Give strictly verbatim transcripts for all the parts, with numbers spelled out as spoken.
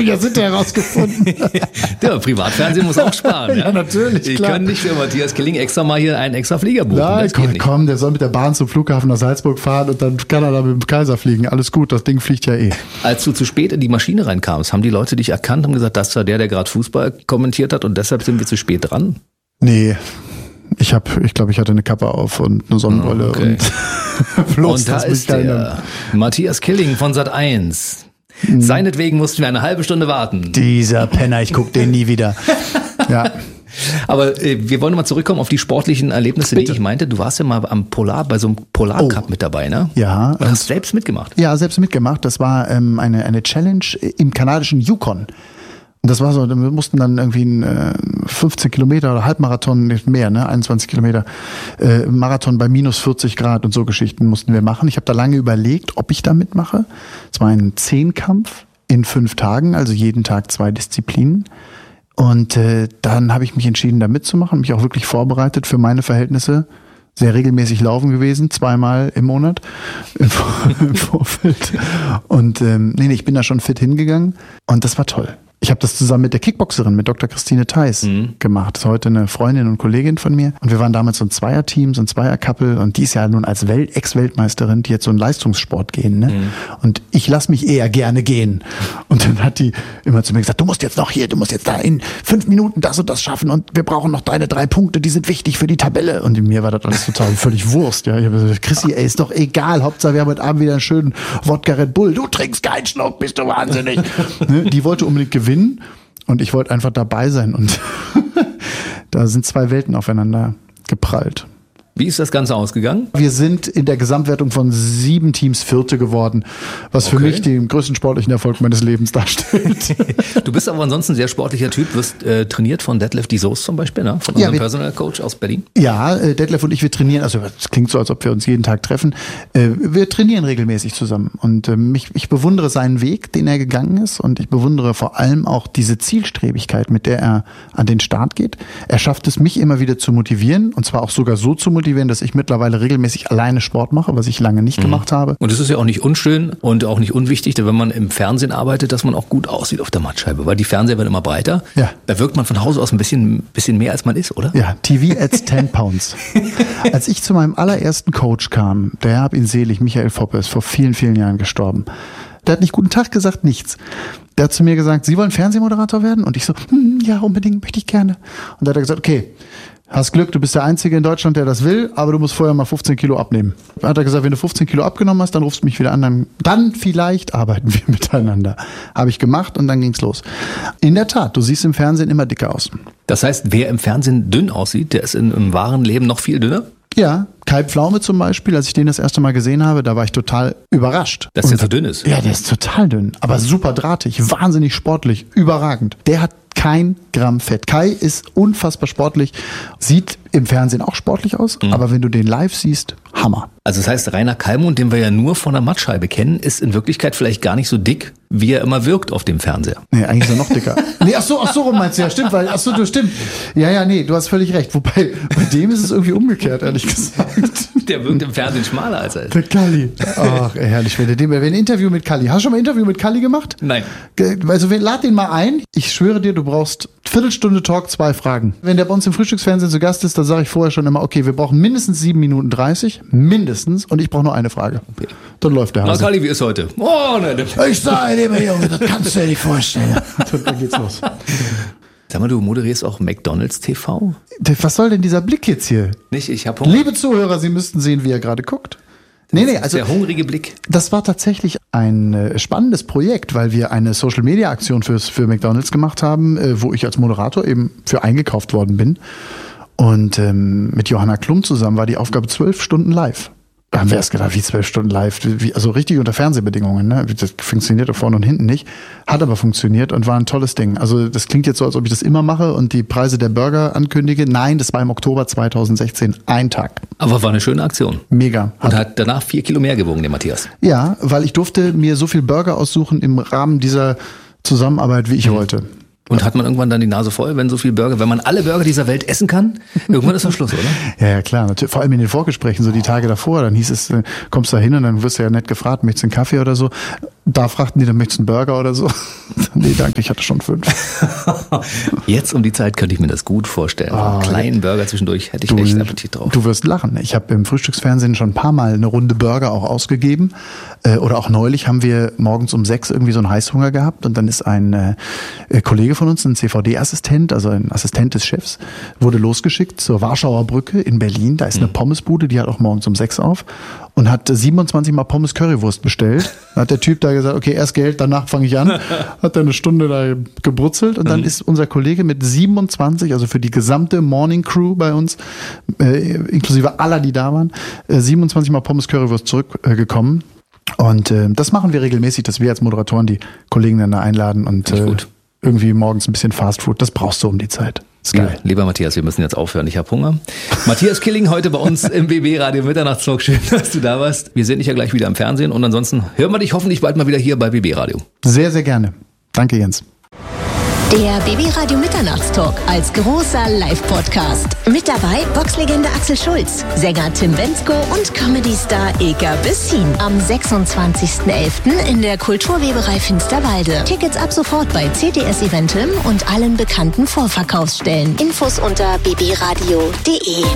ich erst hinterher herausgefunden. Der Privatfernsehen muss auch sparen. Ja, ja, natürlich, Ich klar. kann nicht für Matthias Killing extra mal hier einen extra Flieger buchen. Nein, das komm, geht nicht. komm, der soll mit der Bahn zum Flughafen nach Salzburg fahren und dann kann er da mit dem Kaiser fliegen. Alles gut, das Ding fliegt ja eh. Als du zu spät in die Maschine reinkamst, haben die Leute dich erkannt und gesagt, das war der, der gerade Fußball kommentiert hat und deshalb sind wir zu spät dran? Nee, ich hab, ich glaube, ich hatte eine Kappe auf und eine Sonnenbrille Okay. und bloß, Und da dass mich ist der Matthias Killing von Sat eins. Seinetwegen mussten wir eine halbe Stunde warten. Dieser Penner, ich guck den nie wieder. Ja. Aber äh, wir wollen mal zurückkommen auf die sportlichen Erlebnisse, Bitte. die ich meinte. Du warst ja mal am Polar, bei so einem Polarcup Oh. mit dabei, ne? Ja. Und hast selbst mitgemacht. Ja, selbst mitgemacht. Das war ähm, eine, eine Challenge im kanadischen Yukon. Und das war so, wir mussten dann irgendwie einen, äh, fünfzehn Kilometer oder Halbmarathon, nicht mehr, ne, einundzwanzig Kilometer, äh, Marathon bei minus vierzig Grad und so Geschichten mussten wir machen. Ich habe da lange überlegt, ob ich da mitmache. Es war ein Zehnkampf in fünf Tagen, also jeden Tag zwei Disziplinen. Und äh, dann habe ich mich entschieden, da mitzumachen, mich auch wirklich vorbereitet für meine Verhältnisse. Sehr regelmäßig laufen gewesen, zweimal im Monat im, Vor- im Vorfeld. Und ähm, nee, nee, ich bin da schon fit hingegangen und das war toll. Ich habe das zusammen mit der Kickboxerin, mit Doktor Christine Theis Mhm. gemacht. Das ist heute eine Freundin und Kollegin von mir. Und wir waren damals so ein Zweierteam, so ein Zweier-Couple. Und die ist ja nun als Welt- Ex-Weltmeisterin, die jetzt so einen Leistungssport gehen. Ne? Mhm. Und ich lasse mich eher gerne gehen. Und dann hat die immer zu mir gesagt, du musst jetzt noch hier, du musst jetzt da in fünf Minuten das und das schaffen. Und wir brauchen noch deine drei Punkte, die sind wichtig für die Tabelle. Und mir war das alles total völlig Wurst. Ja, ich habe gesagt, Chrissy, ey, ist doch egal. Hauptsache, wir haben heute Abend wieder einen schönen Wodka Red Bull. Du trinkst keinen Schluck, bist du wahnsinnig. Ne? Die wollte unbedingt gewinnen. Und ich wollte einfach dabei sein und da sind zwei Welten aufeinander geprallt. Wie ist das Ganze ausgegangen? Wir sind in der Gesamtwertung von sieben Teams Vierte geworden, was für Okay. mich den größten sportlichen Erfolg meines Lebens darstellt. Du bist aber ansonsten ein sehr sportlicher Typ, wirst äh, trainiert von Detlef die Soest zum Beispiel, ne? Von Ja, unserem wir- Personal Coach aus Berlin. Ja, äh, Detlef und ich, wir trainieren, also es klingt so, als ob wir uns jeden Tag treffen. Äh, Wir trainieren regelmäßig zusammen und ähm, ich, ich bewundere seinen Weg, den er gegangen ist und ich bewundere vor allem auch diese Zielstrebigkeit, mit der er an den Start geht. Er schafft es, mich immer wieder zu motivieren und zwar auch sogar so zu motivieren, dass ich mittlerweile regelmäßig alleine Sport mache, was ich lange nicht gemacht habe. Und es ist ja auch nicht unschön und auch nicht unwichtig, denn wenn man im Fernsehen arbeitet, dass man auch gut aussieht auf der Mattscheibe, weil die Fernseher werden immer breiter. Ja. Da wirkt man von Hause aus ein bisschen, bisschen mehr, als man ist, oder? Ja, T V adds ten pounds. Als ich zu meinem allerersten Coach kam, der hab ihn selig, Michael Foppe, ist vor vielen, vielen Jahren gestorben. Der hat nicht guten Tag gesagt, nichts. Der hat zu mir gesagt, Sie wollen Fernsehmoderator werden? Und ich so, hm, ja, unbedingt, möchte ich gerne. Und da hat er gesagt, okay, hast Glück, du bist der Einzige in Deutschland, der das will, aber du musst vorher mal fünfzehn Kilo abnehmen. Da hat er gesagt, wenn du fünfzehn Kilo abgenommen hast, dann rufst du mich wieder an, dann, dann vielleicht arbeiten wir miteinander. Habe ich gemacht und dann ging's los. In der Tat, du siehst im Fernsehen immer dicker aus. Das heißt, wer im Fernsehen dünn aussieht, der ist in, im wahren Leben noch viel dünner? Ja, Kai Pflaume zum Beispiel, als ich den das erste Mal gesehen habe, da war ich total überrascht. Dass der Und- so dünn ist? Ja, der ist total dünn, aber super drahtig, wahnsinnig sportlich, überragend. Der hat kein Gramm Fett. Kai ist unfassbar sportlich, sieht im Fernsehen auch sportlich aus, Mhm. aber wenn du den live siehst, Hammer. Also das heißt, Rainer Kallmund, den wir ja nur von der Mattscheibe kennen, ist in Wirklichkeit vielleicht gar nicht so dick, wie er immer wirkt auf dem Fernseher. Nee, eigentlich ist er noch dicker. Nee, ach so, ach so rum meinst du, ja, stimmt, weil, ach so, du stimmt. Ja, ja, nee, du hast völlig recht. Wobei, bei dem ist es irgendwie umgekehrt, ehrlich gesagt. Der wirkt im Fernsehen schmaler als er ist. Der Kalli. Ach, herrlich, wenn der dem, wenn ein Interview mit Kalli. Hast du schon mal ein Interview mit Kalli gemacht? Nein. Ge- Also, wir- lad den mal ein. Ich schwöre dir, du brauchst Viertelstunde Talk, zwei Fragen. Wenn der bei uns im Frühstücksfernsehen zu Gast ist, dann sage ich vorher schon immer, okay, wir brauchen mindestens sieben Minuten dreißig. Mindestens. Und ich brauche nur eine Frage. Okay. Dann läuft der Na, Hase. Kalli, wie ist heute? Oh, ne, ne. Ich sage dir, Junge, das kannst du dir nicht vorstellen. Und dann geht's los. Sag mal, du moderierst auch McDonald's T V? Was soll denn dieser Blick jetzt hier? Nicht, ich hab Hunger. Liebe Zuhörer, Sie müssten sehen, wie er gerade guckt. Nee, nee, also Der hungrige Blick. das war tatsächlich ein äh, spannendes Projekt, weil wir eine Social-Media-Aktion fürs, für McDonald's gemacht haben, äh, wo ich als Moderator eben für eingekauft worden bin. Und ähm, mit Johanna Klum zusammen war die Aufgabe zwölf Stunden live. Da haben wir erst gedacht, wie zwölf Stunden live, wie, also richtig unter Fernsehbedingungen, ne? Das funktioniert vorne und hinten nicht, hat aber funktioniert und war ein tolles Ding. Also das klingt jetzt so, als ob ich das immer mache und die Preise der Burger ankündige. Nein, das war im Oktober zweitausendsechzehn, ein Tag. Aber war eine schöne Aktion. Mega. Und hat danach vier Kilo mehr gewogen, der Matthias. Ja, weil ich durfte mir so viel Burger aussuchen im Rahmen dieser Zusammenarbeit, wie ich wollte. Und hat man irgendwann dann die Nase voll, wenn so viel Burger, wenn man alle Burger dieser Welt essen kann? Irgendwann ist dann Schluss, oder? Ja, ja, klar. Natürlich. Vor allem in den Vorgesprächen, so die Tage davor, dann hieß es, kommst da hin und dann wirst du ja nett gefragt, möchtest du einen Kaffee oder so? Da fragten die, dann möchtest du einen Burger oder so? Nee, danke, ich hatte schon fünf. Jetzt um die Zeit könnte ich mir das gut vorstellen. Oh, einen kleinen Burger zwischendurch hätte ich du, echt Appetit drauf. Du wirst lachen. Ich habe im Frühstücksfernsehen schon ein paar Mal eine Runde Burger auch ausgegeben. Oder auch neulich haben wir morgens um sechs irgendwie so einen Heißhunger gehabt und dann ist ein äh, Kollege von uns, ein C V D-Assistent, also ein Assistent des Chefs, wurde losgeschickt zur Warschauer Brücke in Berlin. Da ist eine Pommesbude, die hat auch morgens um sechs auf und hat siebenundzwanzig Mal Pommes Currywurst bestellt. Da hat der Typ da gesagt, okay, erst Geld, danach fange ich an. Hat er eine Stunde da gebrutzelt und dann ist unser Kollege mit siebenundzwanzig, also für die gesamte Morning Crew bei uns, äh, inklusive aller, die da waren, äh, siebenundzwanzig Mal Pommes Currywurst zurückgekommen. Äh, Und äh, das machen wir regelmäßig, dass wir als Moderatoren die Kollegen dann da einladen und äh, irgendwie morgens ein bisschen Fastfood. Das brauchst du um die Zeit. Ist geil. Ja, lieber Matthias, wir müssen jetzt aufhören. Ich habe Hunger. Matthias Killing heute bei uns im B B Radio Mitternachtstalk. Schön, dass du da warst. Wir sehen dich ja gleich wieder im Fernsehen und ansonsten hören wir dich hoffentlich bald mal wieder hier bei B B Radio. Sehr, sehr gerne. Danke, Jens. Der B B Radio Mitternachtstalk als großer Live-Podcast. Mit dabei Boxlegende Axel Schulz, Sänger Tim Bendzko und Comedy-Star Eka Bessin. Am sechsundzwanzigsten elften in der Kulturweberei Finsterwalde. Tickets ab sofort bei C T S Eventim und allen bekannten Vorverkaufsstellen. Infos unter b b radio punkt d e.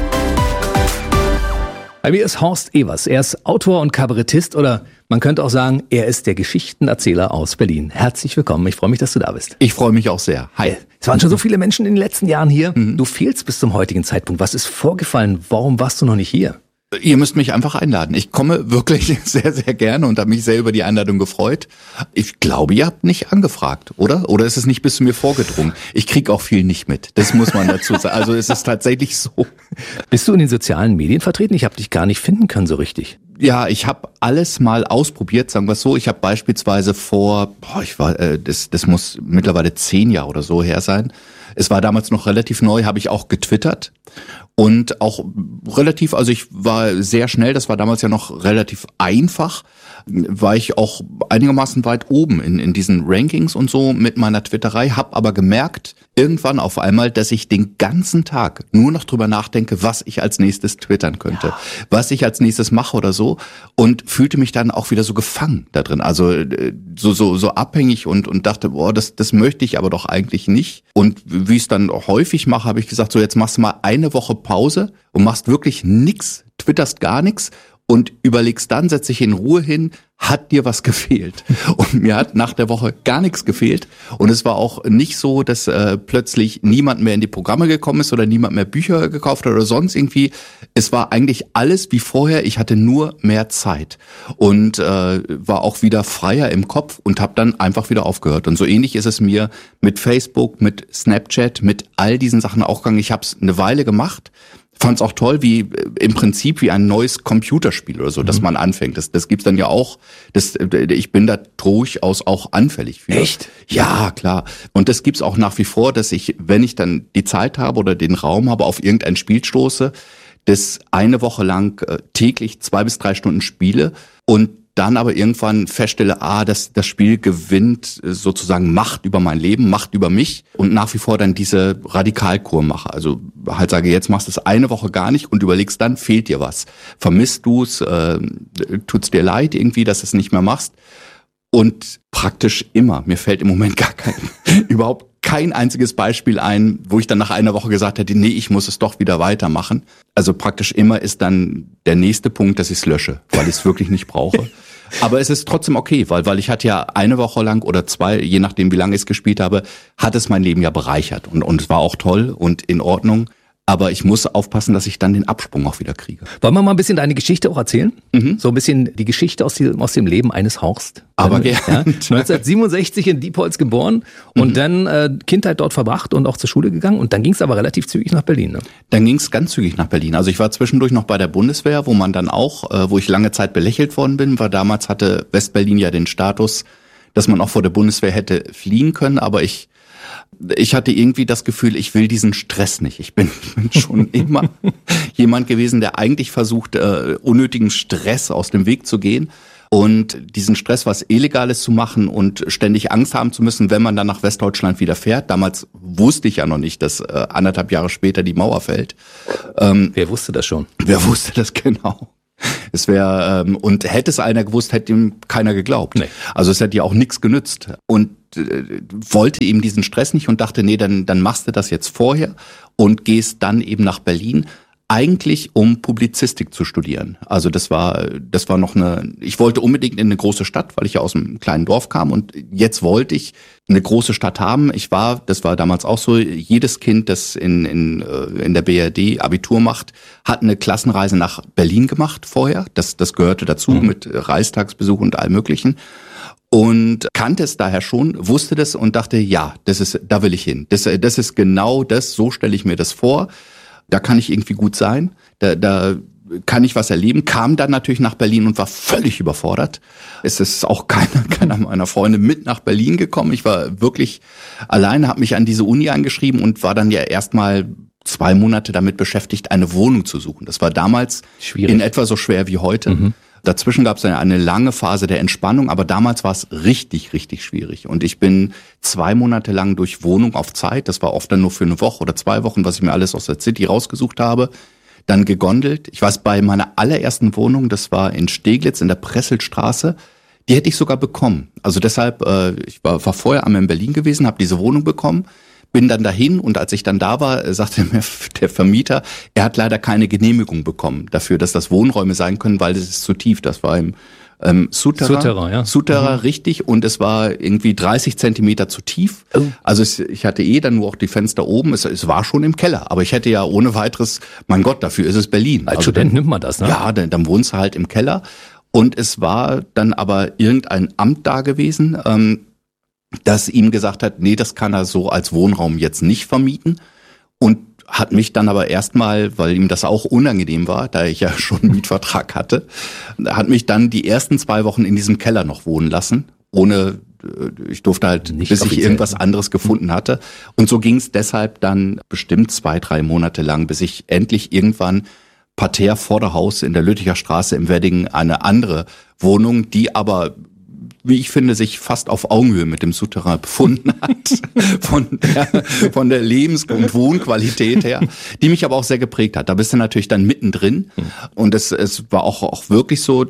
Bei mir ist Horst Evers. Er ist Autor und Kabarettist oder man könnte auch sagen, er ist der Geschichtenerzähler aus Berlin. Herzlich willkommen. Ich freue mich, dass du da bist. Ich freue mich auch sehr. Hi. Es waren schon so viele Menschen in den letzten Jahren hier. Mhm. Du fehlst bis zum heutigen Zeitpunkt. Was ist vorgefallen? Warum warst du noch nicht hier? Ihr müsst mich einfach einladen. Ich komme wirklich sehr, sehr gerne und habe mich sehr über die Einladung gefreut. Ich glaube, ihr habt nicht angefragt, oder? Oder ist es nicht bis zu mir vorgedrungen? Ich kriege auch viel nicht mit. Das muss man dazu sagen. Also es ist tatsächlich so. Bist du in den sozialen Medien vertreten? Ich habe dich gar nicht finden können so richtig. Ja, ich habe alles mal ausprobiert, sagen wir es so. Ich habe beispielsweise vor, boah, ich war, äh, das, das muss mittlerweile zehn Jahre oder so her sein. Es war damals noch relativ neu, habe ich auch getwittert. Und auch relativ, also ich war sehr schnell, das war damals ja noch relativ einfach, war ich auch einigermaßen weit oben in, in diesen Rankings und so mit meiner Twitterei, habe aber gemerkt, irgendwann auf einmal, dass ich den ganzen Tag nur noch drüber nachdenke, was ich als nächstes twittern könnte, ja. was ich als nächstes mache oder so und fühlte mich dann auch wieder so gefangen da drin, also so so so abhängig und und dachte, boah, das das möchte ich aber doch eigentlich nicht. Und wie ich es dann häufig mache, habe ich gesagt, so jetzt machst du mal eine Woche Pause und machst wirklich nix, twitterst gar nichts und überlegst dann, setz dich in Ruhe hin, hat dir was gefehlt? Und mir hat nach der Woche gar nichts gefehlt. Und es war auch nicht so, dass äh, plötzlich niemand mehr in die Programme gekommen ist oder niemand mehr Bücher gekauft hat oder sonst irgendwie. Es war eigentlich alles wie vorher. Ich hatte nur mehr Zeit und äh, war auch wieder freier im Kopf und habe dann einfach wieder aufgehört. Und so ähnlich ist es mir mit Facebook, mit Snapchat, mit all diesen Sachen auch gegangen. Ich habe es eine Weile gemacht. Fand es auch toll, wie im Prinzip wie ein neues Computerspiel oder so, mhm. dass man anfängt. Das, das gibt's dann ja auch. Das, ich bin da durchaus auch anfällig für. Echt? Ja, klar. Und das gibt's auch nach wie vor, dass ich, wenn ich dann die Zeit habe oder den Raum habe, auf irgendein Spiel stoße, das eine Woche lang äh, täglich zwei bis drei Stunden spiele und dann aber irgendwann feststelle, ah, das, das Spiel gewinnt sozusagen Macht über mein Leben, Macht über mich und nach wie vor dann diese Radikalkur mache. Also halt sage, jetzt machst du es eine Woche gar nicht und überlegst dann, fehlt dir was? Vermisst du es? Äh, tut's dir leid irgendwie, dass du es nicht mehr machst? Und praktisch immer, mir fällt im Moment gar kein, überhaupt kein einziges Beispiel ein, wo ich dann nach einer Woche gesagt hätte, nee, ich muss es doch wieder weitermachen. Also praktisch immer ist dann der nächste Punkt, dass ich es lösche, weil ich es wirklich nicht brauche. Aber es ist trotzdem okay, weil weil ich hatte ja eine Woche lang oder zwei, je nachdem wie lange ich es gespielt habe, hat es mein Leben ja bereichert. Und, und es war auch toll und in Ordnung. Aber ich muss aufpassen, dass ich dann den Absprung auch wieder kriege. Wollen wir mal ein bisschen deine Geschichte auch erzählen? Mhm. So ein bisschen die Geschichte aus dem, aus dem Leben eines Horst. Aber gerne. Ja, neunzehnhundertsiebenundsechzig in Diepholz geboren und mhm. dann äh, Kindheit dort verbracht und auch zur Schule gegangen. Und dann ging es aber relativ zügig nach Berlin. Ne? Dann ging es ganz zügig nach Berlin. Also ich war zwischendurch noch bei der Bundeswehr, wo man dann auch, äh, wo ich lange Zeit belächelt worden bin, weil damals hatte Westberlin ja den Status, dass man auch vor der Bundeswehr hätte fliehen können. Aber ich Ich hatte irgendwie das Gefühl, ich will diesen Stress nicht. Ich bin, bin schon immer jemand gewesen, der eigentlich versucht, äh, unnötigen Stress aus dem Weg zu gehen. Und diesen Stress, was Illegales zu machen und ständig Angst haben zu müssen, wenn man dann nach Westdeutschland wieder fährt. Damals wusste ich ja noch nicht, dass äh, anderthalb Jahre später die Mauer fällt. Ähm, wer wusste das schon? Wer wusste das genau? Es wäre ähm, und hätte es einer gewusst, hätte ihm keiner geglaubt. Nee. Also es hätte ja auch nichts genützt. Und äh, wollte eben diesen Stress nicht und dachte, nee, dann dann machst du das jetzt vorher und gehst dann eben nach Berlin. Eigentlich um Publizistik zu studieren. Also das war das war noch eine, ich wollte unbedingt in eine große Stadt, weil ich ja aus einem kleinen Dorf kam und jetzt wollte ich eine große Stadt haben. Ich war, das war damals auch so, jedes Kind, das in in in der B R D Abitur macht, hat eine Klassenreise nach Berlin gemacht vorher. Das das gehörte dazu mhm. mit Reichstagsbesuch und allem Möglichen. Und kannte es daher schon, wusste das und dachte, ja, das ist, da will ich hin. Das das ist genau das, so stelle ich mir das vor. Da kann ich irgendwie gut sein, da, da kann ich was erleben, kam dann natürlich nach Berlin und war völlig überfordert. Es ist auch keiner, keiner meiner Freunde mit nach Berlin gekommen. Ich war wirklich alleine, habe mich an diese Uni angeschrieben und war dann ja erstmal zwei Monate damit beschäftigt, eine Wohnung zu suchen. Das war damals schwierig. In etwa so schwer wie heute. Mhm. Dazwischen gab es eine, eine lange Phase der Entspannung, aber damals war es richtig, richtig schwierig. Und ich bin zwei Monate lang durch Wohnung auf Zeit, das war oft dann nur für eine Woche oder zwei Wochen, was ich mir alles aus der City rausgesucht habe, dann gegondelt. Ich weiß, bei meiner allerersten Wohnung, das war in Steglitz in der Presselstraße, die hätte ich sogar bekommen. Also deshalb, äh, ich war, war vorher einmal in Berlin gewesen, habe diese Wohnung bekommen, bin dann dahin und als ich dann da war, sagte mir der Vermieter, er hat leider keine Genehmigung bekommen dafür, dass das Wohnräume sein können, weil das ist zu tief. Das war im ähm, Souterrain, Souterrain, ja. Souterrain mhm. richtig und es war irgendwie dreißig Zentimeter zu tief. Oh. Also es, ich hatte eh dann nur auch die Fenster oben, es, es war schon im Keller, aber ich hätte ja ohne weiteres, mein Gott, dafür ist es Berlin. Als also Student dann, nimmt man das, ne? Ja, dann, dann wohnst du halt im Keller und es war dann aber irgendein Amt da gewesen, ähm, das ihm gesagt hat, nee, das kann er so als Wohnraum jetzt nicht vermieten und hat mich dann aber erstmal, weil ihm das auch unangenehm war, da ich ja schon einen Mietvertrag hatte, hat mich dann die ersten zwei Wochen in diesem Keller noch wohnen lassen, ohne, ich durfte halt, nicht bis ich irgendwas anderes gefunden hatte. Und so ging es deshalb dann bestimmt zwei, drei Monate lang, bis ich endlich irgendwann parterre vor der Haus in der Lütticher Straße im Wedding eine andere Wohnung, die aber, wie ich finde, sich fast auf Augenhöhe mit dem Souterrain befunden hat, von der, von der Lebens- und Wohnqualität her, die mich aber auch sehr geprägt hat. Da bist du natürlich dann mittendrin und es, es war auch, auch wirklich so,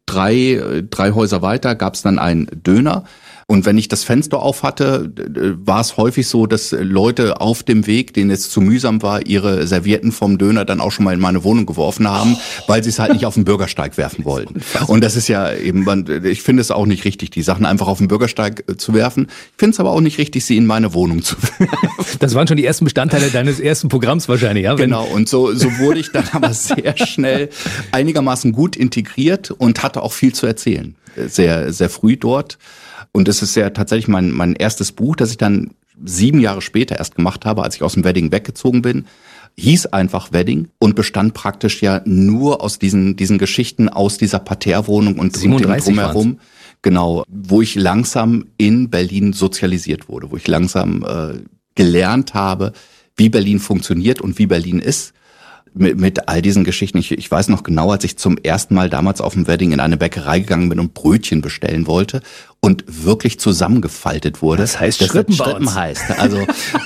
drei, drei Häuser weiter gab es dann einen Döner. Und wenn ich das Fenster auf hatte, war es häufig so, dass Leute auf dem Weg, denen es zu mühsam war, ihre Servietten vom Döner dann auch schon mal in meine Wohnung geworfen haben, weil sie es halt nicht auf den Bürgersteig werfen wollten. Und das ist ja eben, ich finde es auch nicht richtig, die Sachen einfach auf den Bürgersteig zu werfen. Ich finde es aber auch nicht richtig, sie in meine Wohnung zu werfen. Das waren schon die ersten Bestandteile deines ersten Programms wahrscheinlich, ja? Genau, und so, so wurde ich dann aber sehr schnell einigermaßen gut integriert und hatte auch viel zu erzählen. Sehr, sehr früh dort. Und das ist ja tatsächlich mein, mein erstes Buch, das ich dann sieben Jahre später erst gemacht habe, als ich aus dem Wedding weggezogen bin. Hieß einfach Wedding und bestand praktisch ja nur aus diesen, diesen Geschichten aus dieser Parterrewohnung und, und dem Drumherum. Waren's. Genau, wo ich langsam in Berlin sozialisiert wurde, wo ich langsam äh, gelernt habe, wie Berlin funktioniert und wie Berlin ist. Mit, mit all diesen Geschichten. Ich, ich weiß noch genau, als ich zum ersten Mal damals auf dem Wedding in eine Bäckerei gegangen bin und Brötchen bestellen wollte und wirklich zusammengefaltet wurde. Das heißt das Schrippen, Schrippen heißt. Also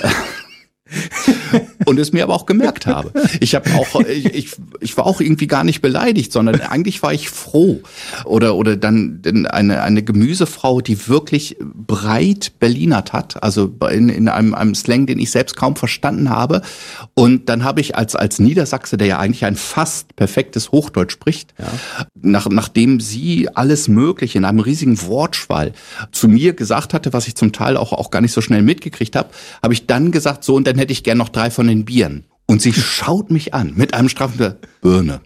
und es mir aber auch gemerkt habe. Ich habe auch, ich, ich, ich war auch irgendwie gar nicht beleidigt, sondern eigentlich war ich froh. Oder oder dann eine eine Gemüsefrau, die wirklich breit Berlinert hat, also in, in einem, einem Slang, den ich selbst kaum verstanden habe. Und dann habe ich als als Niedersachse, der ja eigentlich ein fast perfektes Hochdeutsch spricht, ja. nach, nachdem sie alles Mögliche in einem riesigen Wortschwall zu mir gesagt hatte, was ich zum Teil auch auch gar nicht so schnell mitgekriegt habe, habe ich dann gesagt, so, und dann hätte ich gern noch drei von den Bieren. Und sie schaut mich an mit einem straffen Birne.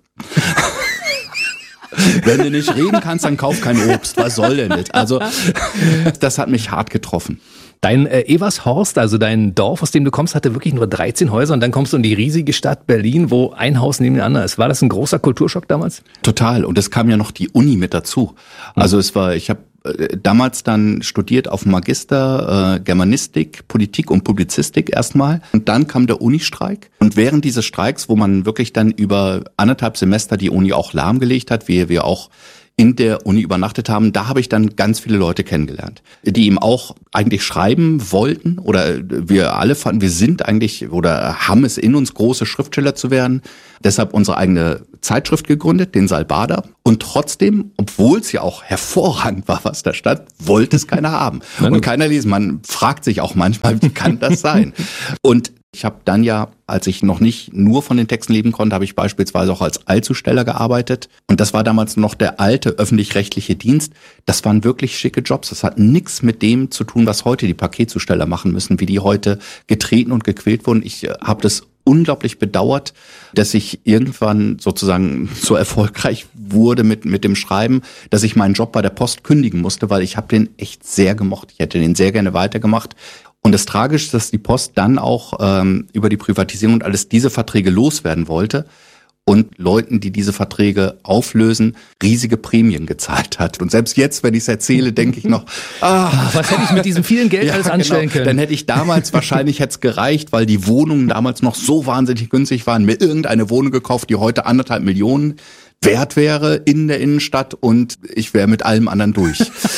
Wenn du nicht reden kannst, dann kauf kein Obst. Was soll denn das? Also, das hat mich hart getroffen. Dein äh, Evershorst, also dein Dorf, aus dem du kommst, hatte wirklich nur dreizehn Häuser und dann kommst du in die riesige Stadt Berlin, wo ein Haus neben dem anderen ist. War das ein großer Kulturschock damals? Total. Und es kam ja noch die Uni mit dazu. Also es war, ich habe damals dann studiert auf Magister äh, Germanistik, Politik und Publizistik erstmal. Und dann kam der Unistreik. Und während dieses Streiks, wo man wirklich dann über anderthalb Semester die Uni auch lahmgelegt hat, wie wir auch in der Uni übernachtet haben. Da habe ich dann ganz viele Leute kennengelernt, die ihm auch eigentlich schreiben wollten oder wir alle fanden, wir sind eigentlich oder haben es in uns, große Schriftsteller zu werden. Deshalb unsere eigene Zeitschrift gegründet, den Salbada. Und trotzdem, obwohl es ja auch hervorragend war, was da stand, wollte es keiner haben. Und keiner lesen. Man fragt sich auch manchmal, wie kann das sein? Und ich habe dann ja, als ich noch nicht nur von den Texten leben konnte, habe ich beispielsweise auch als Allzusteller gearbeitet. Und das war damals noch der alte öffentlich-rechtliche Dienst. Das waren wirklich schicke Jobs. Das hat nichts mit dem zu tun, was heute die Paketzusteller machen müssen, wie die heute getreten und gequält wurden. Ich äh, habe das unglaublich bedauert, dass ich irgendwann sozusagen so erfolgreich wurde mit mit dem Schreiben, dass ich meinen Job bei der Post kündigen musste, weil ich habe den echt sehr gemocht. Ich hätte den sehr gerne weitergemacht. Und das Tragische ist, dass die Post dann auch ähm, über die Privatisierung und alles diese Verträge loswerden wollte und Leuten, die diese Verträge auflösen, riesige Prämien gezahlt hat. Und selbst jetzt, wenn ich es erzähle, denke ich noch, ah, was hätte ich mit diesem vielen Geld ja, alles anstellen genau. können? Dann hätte ich damals wahrscheinlich hätte es gereicht, weil die Wohnungen damals noch so wahnsinnig günstig waren, mir irgendeine Wohnung gekauft, die heute anderthalb Millionen wert wäre in der Innenstadt und ich wäre mit allem anderen durch.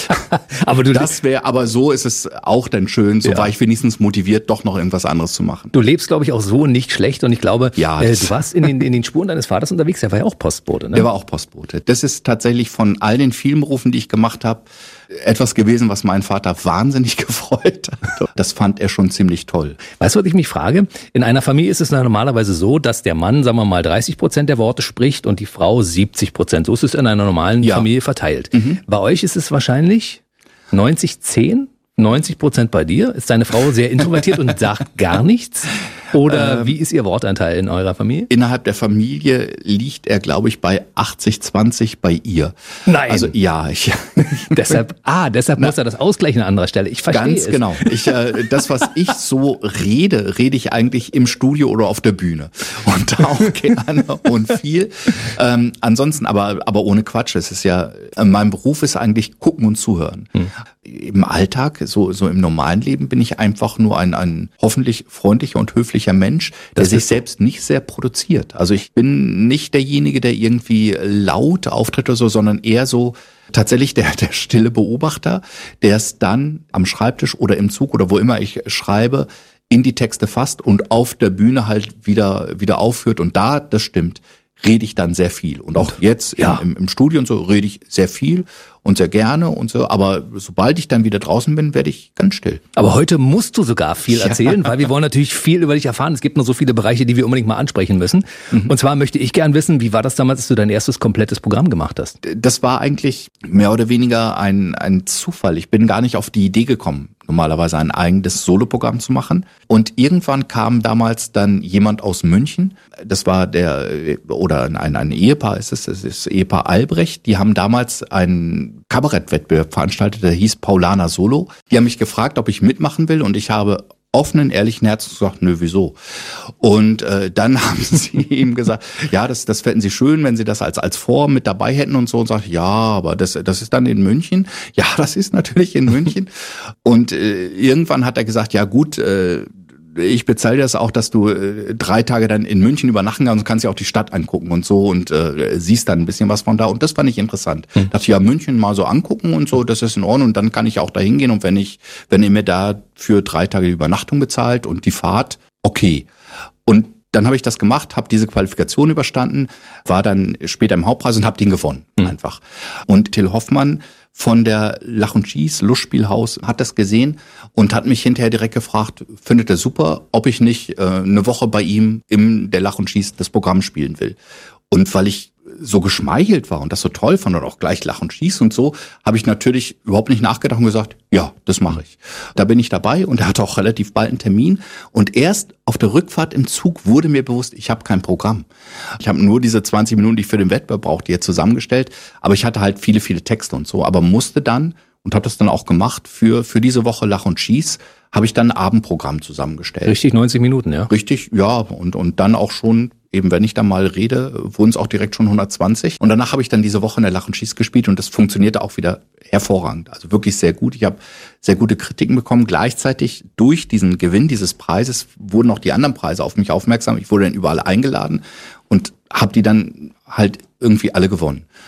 aber du das wäre, aber so ist es auch dann schön, so ja. war ich wenigstens motiviert, doch noch irgendwas anderes zu machen. Du lebst, glaube ich, auch so nicht schlecht und ich glaube, ja, äh, du warst in den, in den Spuren deines Vaters unterwegs, der war ja auch Postbote, ne? Der war auch Postbote. Das ist tatsächlich von all den vielen Berufen, die ich gemacht habe, etwas gewesen, was meinen Vater wahnsinnig gefreut hat. Das fand er schon ziemlich toll. Weißt du, was ich mich frage? In einer Familie ist es normalerweise so, dass der Mann, sagen wir mal, dreißig Prozent der Worte spricht und die Frau siebzig Prozent. So ist es in einer normalen ja. Familie verteilt. Mhm. Bei euch ist es wahrscheinlich neunzig zehn? neunzig Prozent bei dir? Ist deine Frau sehr introvertiert und sagt gar nichts? Oder ähm, wie ist ihr Wortanteil in eurer Familie? Innerhalb der Familie liegt er, glaube ich, bei achtzig zwanzig bei ihr. Nein. Also ja, ich deshalb ah, deshalb Na, muss er das ausgleichen an anderer Stelle. Ich verstehe ganz es. genau. Ich äh, das, was ich so rede, rede ich eigentlich im Studio oder auf der Bühne und da auch gerne und viel. Ähm, ansonsten aber aber ohne Quatsch. Es ist ja mein Beruf ist eigentlich gucken und zuhören. Hm. Im Alltag, so so im normalen Leben bin ich einfach nur ein ein hoffentlich freundlicher und höflicher Mensch, der das sich selbst nicht sehr produziert. Also ich bin nicht derjenige, der irgendwie laut auftritt oder so, sondern eher so tatsächlich der der stille Beobachter, der es dann am Schreibtisch oder im Zug oder wo immer ich schreibe, in die Texte fasst und auf der Bühne halt wieder wieder aufführt. Und da, das stimmt, rede ich dann sehr viel. Und auch jetzt ja. im, im Studio und so rede ich sehr viel und sehr gerne und so. Aber sobald ich dann wieder draußen bin, werde ich ganz still. Aber heute musst du sogar viel erzählen, ja. weil wir wollen natürlich viel über dich erfahren. Es gibt nur so viele Bereiche, die wir unbedingt mal ansprechen müssen. Mhm. Und zwar möchte ich gern wissen, wie war das damals, als du dein erstes komplettes Programm gemacht hast? Das war eigentlich mehr oder weniger ein, ein Zufall. Ich bin gar nicht auf die Idee gekommen, normalerweise ein eigenes Soloprogramm zu machen. Und irgendwann kam damals dann jemand aus München. Das war der, oder ein, ein Ehepaar ist es, das ist Ehepaar Albrecht. Die haben damals einen Kabarettwettbewerb veranstaltet, der hieß Paulaner Solo. Die haben mich gefragt, ob ich mitmachen will und ich habe offenen, ehrlichen Herzens gesagt, nö, wieso? Und äh, dann haben sie ihm gesagt, ja, das das fänden sie schön, wenn sie das als als Form mit dabei hätten und so. Und sagt, ja, aber das das ist dann in München. Ja, das ist natürlich in München. Und äh, irgendwann hat er gesagt, ja gut, äh, ich bezahle das auch, dass du äh, drei Tage dann in München übernachten kannst und kannst ja auch die Stadt angucken und so und äh, siehst dann ein bisschen was von da. Und das fand ich interessant. Hm. Dass ich ja München mal so angucken und so, das ist in Ordnung. Und dann kann ich auch da hingehen. Und wenn ich, wenn ihr mir da für drei Tage die Übernachtung bezahlt und die Fahrt, okay. Und dann habe ich das gemacht, habe diese Qualifikation überstanden, war dann später im Hauptpreis und habe den gewonnen, hm. einfach. Und Till Hoffmann von der Lach und Schieß Lustspielhaus hat das gesehen und hat mich hinterher direkt gefragt, findet er super, ob ich nicht äh, eine Woche bei ihm im der Lach und Schieß das Programm spielen will. Und weil ich so geschmeichelt war und das so toll fand und auch gleich Lach und Schieß und so, habe ich natürlich überhaupt nicht nachgedacht und gesagt, ja, das mache ich. Da bin ich dabei und er hatte auch relativ bald einen Termin und erst auf der Rückfahrt im Zug wurde mir bewusst, ich habe kein Programm. Ich habe nur diese zwanzig Minuten, die ich für den Wettbewerb brauchte, jetzt zusammengestellt, aber ich hatte halt viele, viele Texte und so, aber musste dann und habe das dann auch gemacht für für diese Woche Lach und Schieß, habe ich dann ein Abendprogramm zusammengestellt. Richtig neunzig Minuten, ja? Richtig, ja, und und dann auch schon, eben wenn ich da mal rede, wurden es auch direkt schon hundertzwanzig. Und danach habe ich dann diese Woche in der Lach und Schieß gespielt und das funktionierte auch wieder hervorragend. Also wirklich sehr gut. Ich habe sehr gute Kritiken bekommen. Gleichzeitig durch diesen Gewinn dieses Preises wurden auch die anderen Preise auf mich aufmerksam. Ich wurde dann überall eingeladen und habe die dann halt irgendwie alle gewonnen.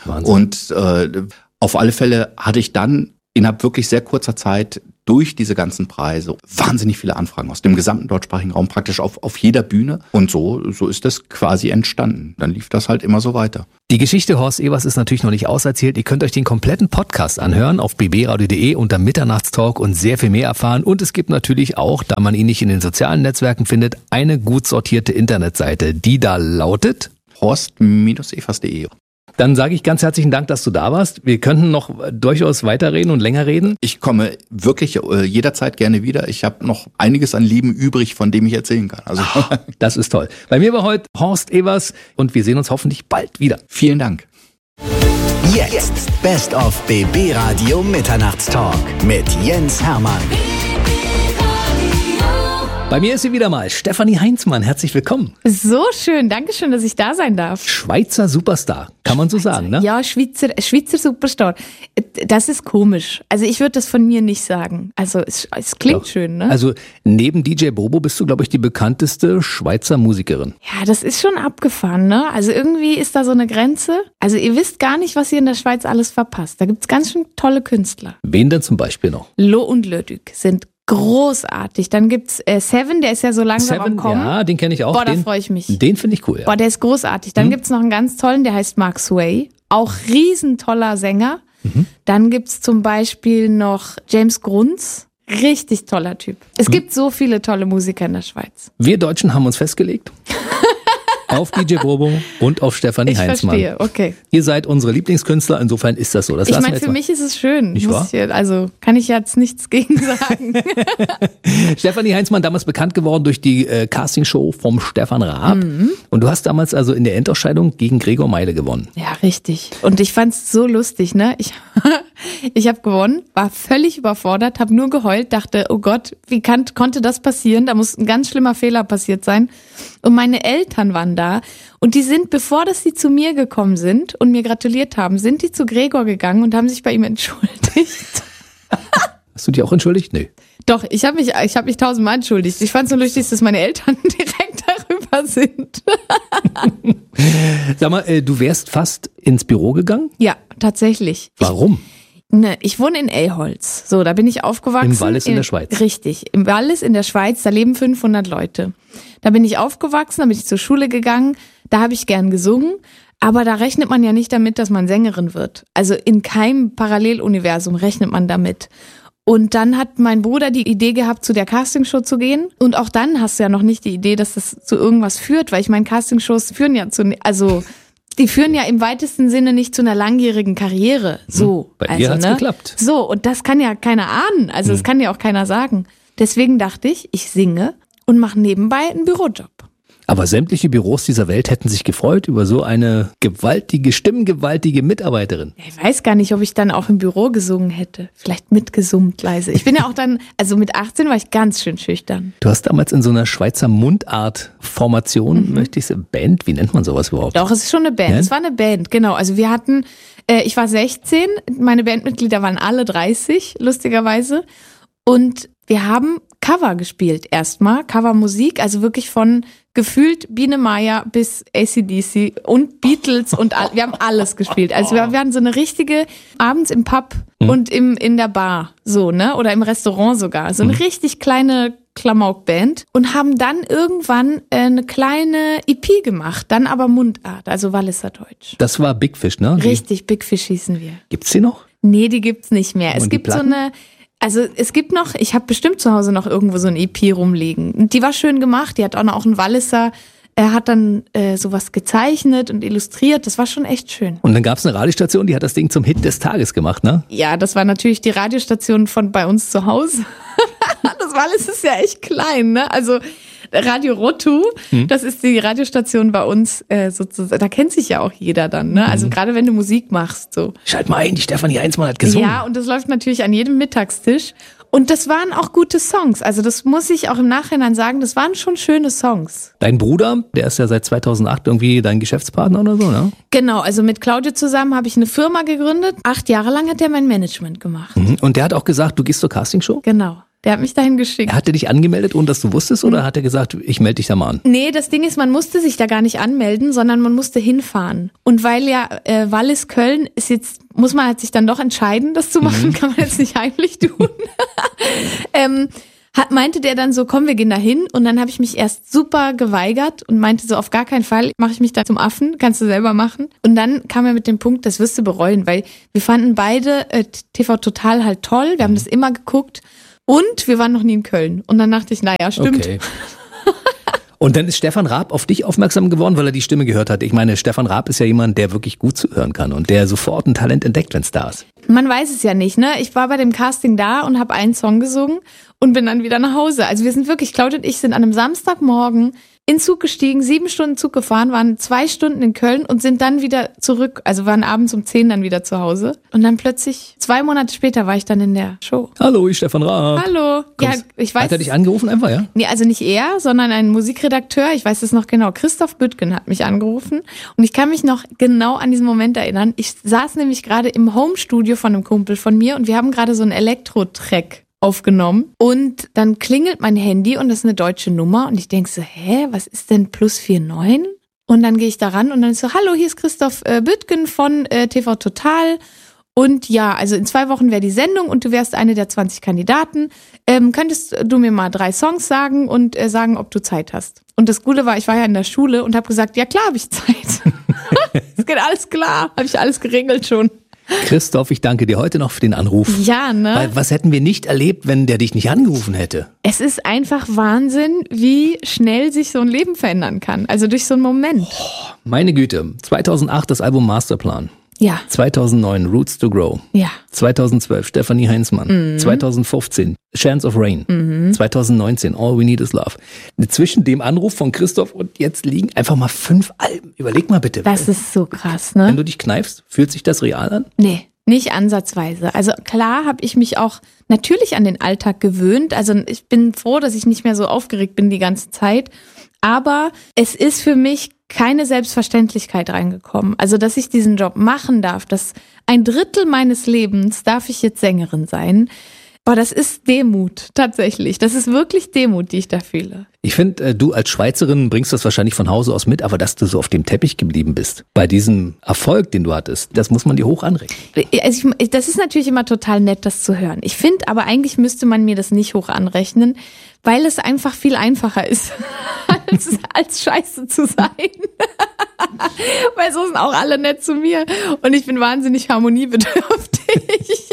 Wahnsinn. Und äh, auf alle Fälle hatte ich dann innerhalb wirklich sehr kurzer Zeit durch diese ganzen Preise wahnsinnig viele Anfragen aus dem gesamten deutschsprachigen Raum, praktisch auf, auf jeder Bühne. Und so, so ist das quasi entstanden. Dann lief das halt immer so weiter. Die Geschichte Horst Evers ist natürlich noch nicht auserzählt. Ihr könnt euch den kompletten Podcast anhören auf b b radio punkt d e unter Mitternachtstalk und sehr viel mehr erfahren. Und es gibt natürlich auch, da man ihn nicht in den sozialen Netzwerken findet, eine gut sortierte Internetseite, die da lautet horst Bindestrich evers punkt d e. Dann sage ich ganz herzlichen Dank, dass du da warst. Wir könnten noch durchaus weiterreden und länger reden. Ich komme wirklich äh, jederzeit gerne wieder. Ich habe noch einiges an Leben übrig, von dem ich erzählen kann. Also das ist toll. Bei mir war heute Horst Evers und wir sehen uns hoffentlich bald wieder. Vielen Dank. Jetzt Best of B B Radio Mitternachtstalk mit Jens Hermann. Bei mir ist sie wieder mal, Stefanie Heinzmann. Herzlich willkommen. So schön, danke schön, dass ich da sein darf. Schweizer Superstar, kann man so sagen, ne? Ja, Schweizer, Schweizer Superstar. Das ist komisch. Also ich würde das von mir nicht sagen. Also es, es klingt Doch. schön, ne? Also neben D J Bobo bist du, glaube ich, die bekannteste Schweizer Musikerin. Ja, das ist schon abgefahren, ne? Also irgendwie ist da so eine Grenze. Also ihr wisst gar nicht, was ihr in der Schweiz alles verpasst. Da gibt's ganz schön tolle Künstler. Wen denn zum Beispiel noch? Lo und Lödük sind großartig. Dann gibt's äh, Seven, der ist ja so langsam Seven, am Kommen. Ja, den kenne ich auch. Boah, da den, freue ich mich. Den finde ich cool, ja. Boah, der ist großartig. Dann mhm. gibt's noch einen ganz tollen, der heißt Mark Sway. Auch riesentoller Sänger. Mhm. Dann gibt's zum Beispiel noch James Grunz. Richtig toller Typ. Es mhm. gibt so viele tolle Musiker in der Schweiz. Wir Deutschen haben uns festgelegt auf D J Bobo und auf Stefanie ich Heinzmann. Ich verstehe, okay. Ihr seid unsere Lieblingskünstler, insofern ist das so. Das ich meine, für mich ist es schön. Nicht wahr? Ich, also kann ich jetzt nichts gegen sagen. Stefanie Heinzmann, damals bekannt geworden durch die äh, Castingshow vom Stefan Raab. Mhm. Und du hast damals also in der Endausscheidung gegen Gregor Meile gewonnen. Ja, richtig. Und ich fand's so lustig, ne? Ich, ich habe gewonnen, war völlig überfordert, habe nur geheult, dachte, oh Gott, wie kann, konnte das passieren? Da muss ein ganz schlimmer Fehler passiert sein. Und meine Eltern waren da und die sind, bevor dass sie zu mir gekommen sind und mir gratuliert haben, sind die zu Gregor gegangen und haben sich bei ihm entschuldigt. Hast du dich auch entschuldigt? Nee. Doch, ich habe mich, ich habe mich tausendmal entschuldigt. Ich fand es so lustig, dass meine Eltern direkt darüber sind. Sag mal, äh, du wärst fast ins Büro gegangen? Ja, tatsächlich. Warum? Ich, ne, ich wohne in Elholz. So, da bin ich aufgewachsen. Im Wallis in, in der Schweiz. Richtig, im Wallis in der Schweiz, da leben fünfhundert Leute. Da bin ich aufgewachsen, da bin ich zur Schule gegangen, da habe ich gern gesungen, aber da rechnet man ja nicht damit, dass man Sängerin wird. Also in keinem Paralleluniversum rechnet man damit. Und dann hat mein Bruder die Idee gehabt, zu der Castingshow zu gehen. Und auch dann hast du ja noch nicht die Idee, dass das zu irgendwas führt, weil ich meine, Castingshows führen ja zu, also die führen ja im weitesten Sinne nicht zu einer langjährigen Karriere. So. Bei also, dir hat's ne? geklappt. So, und das kann ja keiner ahnen. Also das hm. kann ja auch keiner sagen. Deswegen dachte ich, ich singe und mache nebenbei einen Bürojob. Aber sämtliche Büros dieser Welt hätten sich gefreut über so eine gewaltige, stimmgewaltige Mitarbeiterin. Ich weiß gar nicht, ob ich dann auch im Büro gesungen hätte. Vielleicht mitgesummt leise. Ich bin ja auch dann, also mit achtzehn war ich ganz schön schüchtern. Du hast damals in so einer Schweizer Mundart-Formation, mhm. möchte ich sagen, Band, wie nennt man sowas überhaupt? Doch, es ist schon eine Band. Ja? Es war eine Band, genau. Also wir hatten, äh, ich war sechzehn, meine Bandmitglieder waren alle dreißig, lustigerweise. Und wir haben Cover gespielt erstmal, Covermusik, also wirklich von gefühlt Biene Meier bis A C D C und Beatles und all, wir haben alles gespielt. Also wir, wir hatten so eine richtige, abends im Pub mhm. und im in der Bar, so, ne, oder im Restaurant sogar, so eine mhm. richtig kleine Klamauk-Band und haben dann irgendwann äh, eine kleine E P gemacht, dann aber Mundart, also Walliser Deutsch. Das war Big Fish, ne? Richtig, Big Fish hießen wir. Gibt's die noch? Nee, die gibt's nicht mehr. Und es gibt so eine Also es gibt noch, ich habe bestimmt zu Hause noch irgendwo so ein E P rumliegen. Und die war schön gemacht, die hat auch noch einen Walliser, er hat dann äh, sowas gezeichnet und illustriert, das war schon echt schön. Und dann gab es eine Radiostation, die hat das Ding zum Hit des Tages gemacht, ne? Ja, das war natürlich die Radiostation von bei uns zu Hause. Das Wallis ist ja echt klein, ne? Also Radio Rotu, hm. das ist die Radiostation bei uns, äh, sozusagen, da kennt sich ja auch jeder dann, ne? Also hm. gerade wenn du Musik machst, so. Schalt mal ein, die Stefanie Heinzmann hat gesungen. Ja, und das läuft natürlich an jedem Mittagstisch. Und das waren auch gute Songs. Also das muss ich auch im Nachhinein sagen, das waren schon schöne Songs. Dein Bruder, der ist ja seit zweitausendacht irgendwie dein Geschäftspartner oder so, ne? Genau, also mit Claudio zusammen habe ich eine Firma gegründet. Acht Jahre lang hat er mein Management gemacht. Mhm. Und der hat auch gesagt, du gehst zur Castingshow? Genau. Der hat mich dahin geschickt. Hat er dich angemeldet, ohne dass du wusstest, oder hat er gesagt, ich melde dich da mal an? Nee, das Ding ist, man musste sich da gar nicht anmelden, sondern man musste hinfahren. Und weil ja äh, Wallis Köln ist jetzt, muss man halt sich dann doch entscheiden, das zu machen, mhm. kann man jetzt nicht heimlich tun. ähm, hat, meinte der dann so, komm, wir gehen da hin. Und dann habe ich mich erst super geweigert und meinte so, auf gar keinen Fall mache ich mich da zum Affen, kannst du selber machen. Und dann kam er mit dem Punkt, das wirst du bereuen, weil wir fanden beide äh, T V Total halt toll, wir haben das immer geguckt und wir waren noch nie in Köln. Und dann dachte ich, naja, stimmt. Okay. Und dann ist Stefan Raab auf dich aufmerksam geworden, weil er die Stimme gehört hat. Ich meine, Stefan Raab ist ja jemand, der wirklich gut zuhören kann und der sofort ein Talent entdeckt, wenn es da ist. Man weiß es ja nicht, ne? Ich war bei dem Casting da und habe einen Song gesungen und bin dann wieder nach Hause. Also wir sind wirklich, Claudia und ich sind an einem Samstagmorgen in Zug gestiegen, sieben Stunden Zug gefahren, waren zwei Stunden in Köln und sind dann wieder zurück, also waren abends um zehn dann wieder zu Hause. Und dann plötzlich, zwei Monate später war ich dann in der Show. Hallo, ich Stefan Raab. Hallo. Kommst, ja, ich weiß. Hat er dich angerufen einfach, ja? Nee, also nicht er, sondern ein Musikredakteur, ich weiß es noch genau, Christoph Büttgen hat mich angerufen. Und ich kann mich noch genau an diesen Moment erinnern. Ich saß nämlich gerade im Homestudio von einem Kumpel von mir und wir haben gerade so einen Elektro-Track aufgenommen und dann klingelt mein Handy und das ist eine deutsche Nummer und ich denke so, hä, was ist denn plus vier neun? Und dann gehe ich da ran und dann ist so, hallo, hier ist Christoph äh, Büttgen von äh, T V Total und ja, also in zwei Wochen wäre die Sendung und du wärst eine der zwanzig Kandidaten. Ähm, könntest du mir mal drei Songs sagen und äh, sagen, ob du Zeit hast? Und das Coole war, ich war ja in der Schule und habe gesagt, ja klar, habe ich Zeit. Es geht alles klar, habe ich alles geregelt schon. Christoph, ich danke dir heute noch für den Anruf. Ja, ne? Weil was hätten wir nicht erlebt, wenn der dich nicht angerufen hätte? Es ist einfach Wahnsinn, wie schnell sich so ein Leben verändern kann. Also durch so einen Moment. Oh, meine Güte. zweitausendacht das Album Masterplan. Ja. zweitausendneun Roots to Grow. Ja. zweitausendzwölf Stefanie Heinzmann. Mhm. zweitausendfünfzehn Chance of Rain. Mhm. zweitausendneunzehn All We Need Is Love. Zwischen dem Anruf von Christoph und jetzt liegen einfach mal fünf Alben. Überleg mal bitte. Das ist so krass, ne? Wenn du dich kneifst, fühlt sich das real an? Nee, nicht ansatzweise. Also klar habe ich mich auch natürlich an den Alltag gewöhnt. Also ich bin froh, dass ich nicht mehr so aufgeregt bin die ganze Zeit. Aber es ist für mich keine Selbstverständlichkeit reingekommen. Also, dass ich diesen Job machen darf, dass ein Drittel meines Lebens darf ich jetzt Sängerin sein. Boah, das ist Demut, tatsächlich. Das ist wirklich Demut, die ich da fühle. Ich finde, du als Schweizerin bringst das wahrscheinlich von Hause aus mit, aber dass du so auf dem Teppich geblieben bist, bei diesem Erfolg, den du hattest, das muss man dir hoch anrechnen. Also ich, das ist natürlich immer total nett, das zu hören. Ich finde aber eigentlich müsste man mir das nicht hoch anrechnen, weil es einfach viel einfacher ist, als, als scheiße zu sein. Weil so sind auch alle nett zu mir und ich bin wahnsinnig harmoniebedürftig.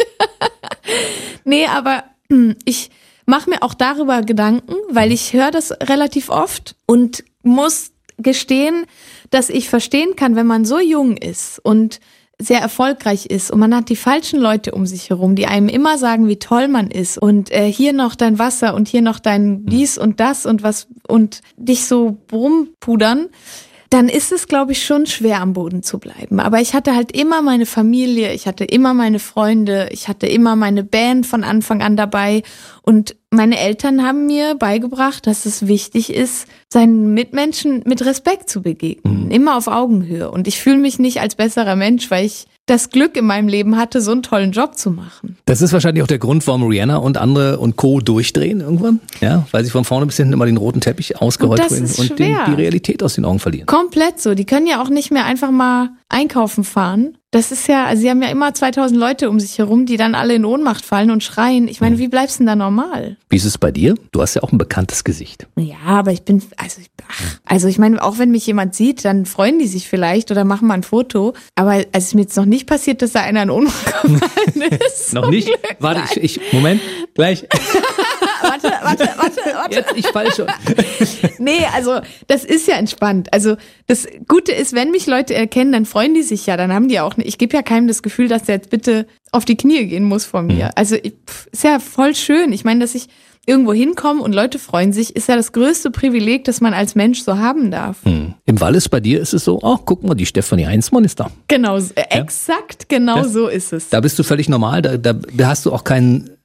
Nee, aber ich mache mir auch darüber Gedanken, weil ich höre das relativ oft und muss gestehen, dass ich verstehen kann, wenn man so jung ist und sehr erfolgreich ist und man hat die falschen Leute um sich herum, die einem immer sagen, wie toll man ist und äh, hier noch dein Wasser und hier noch dein dies und das und was und dich so rumpudern, dann ist es, glaube ich, schon schwer am Boden zu bleiben. Aber ich hatte halt immer meine Familie, ich hatte immer meine Freunde, ich hatte immer meine Band von Anfang an dabei und meine Eltern haben mir beigebracht, dass es wichtig ist, seinen Mitmenschen mit Respekt zu begegnen, mhm. immer auf Augenhöhe. Und ich fühle mich nicht als besserer Mensch, weil ich das Glück in meinem Leben hatte, so einen tollen Job zu machen. Das ist wahrscheinlich auch der Grund, warum Rihanna und andere und Co. durchdrehen irgendwann. Ja, weil sie von vorne bis hinten immer den roten Teppich ausgerollt werden und, und den, die Realität aus den Augen verlieren. Komplett so. Die können ja auch nicht mehr einfach mal einkaufen fahren. Das ist ja, also sie haben ja immer zweitausend Leute um sich herum, die dann alle in Ohnmacht fallen und schreien. Ich meine, wie bleibst du denn da normal? Wie ist es bei dir? Du hast ja auch ein bekanntes Gesicht. Ja, aber ich bin, also, ach, also ich meine, auch wenn mich jemand sieht, dann freuen die sich vielleicht oder machen mal ein Foto. Aber also es ist mir jetzt noch nicht passiert, dass da einer in Ohnmacht gefallen ist. Noch nicht? Glück. Warte, ich, ich, Moment, gleich. warte, warte, warte, warte. Jetzt, ich fall schon. Nee, also das ist ja entspannt. Also das Gute ist, wenn mich Leute erkennen, dann freuen die sich ja. Dann haben die auch, ich gebe ja keinem das Gefühl, dass der jetzt bitte auf die Knie gehen muss vor mir. Also pff, ist ja voll schön. Ich meine, dass ich irgendwo hinkomme und Leute freuen sich, ist ja das größte Privileg, das man als Mensch so haben darf. Hm. Im Wallis bei dir ist es so, oh, guck mal, die Stefanie Heinzmann ist da. Genau, ja? Exakt genau ja? So ist es. Da bist du völlig normal, da, da, da hast du auch keinen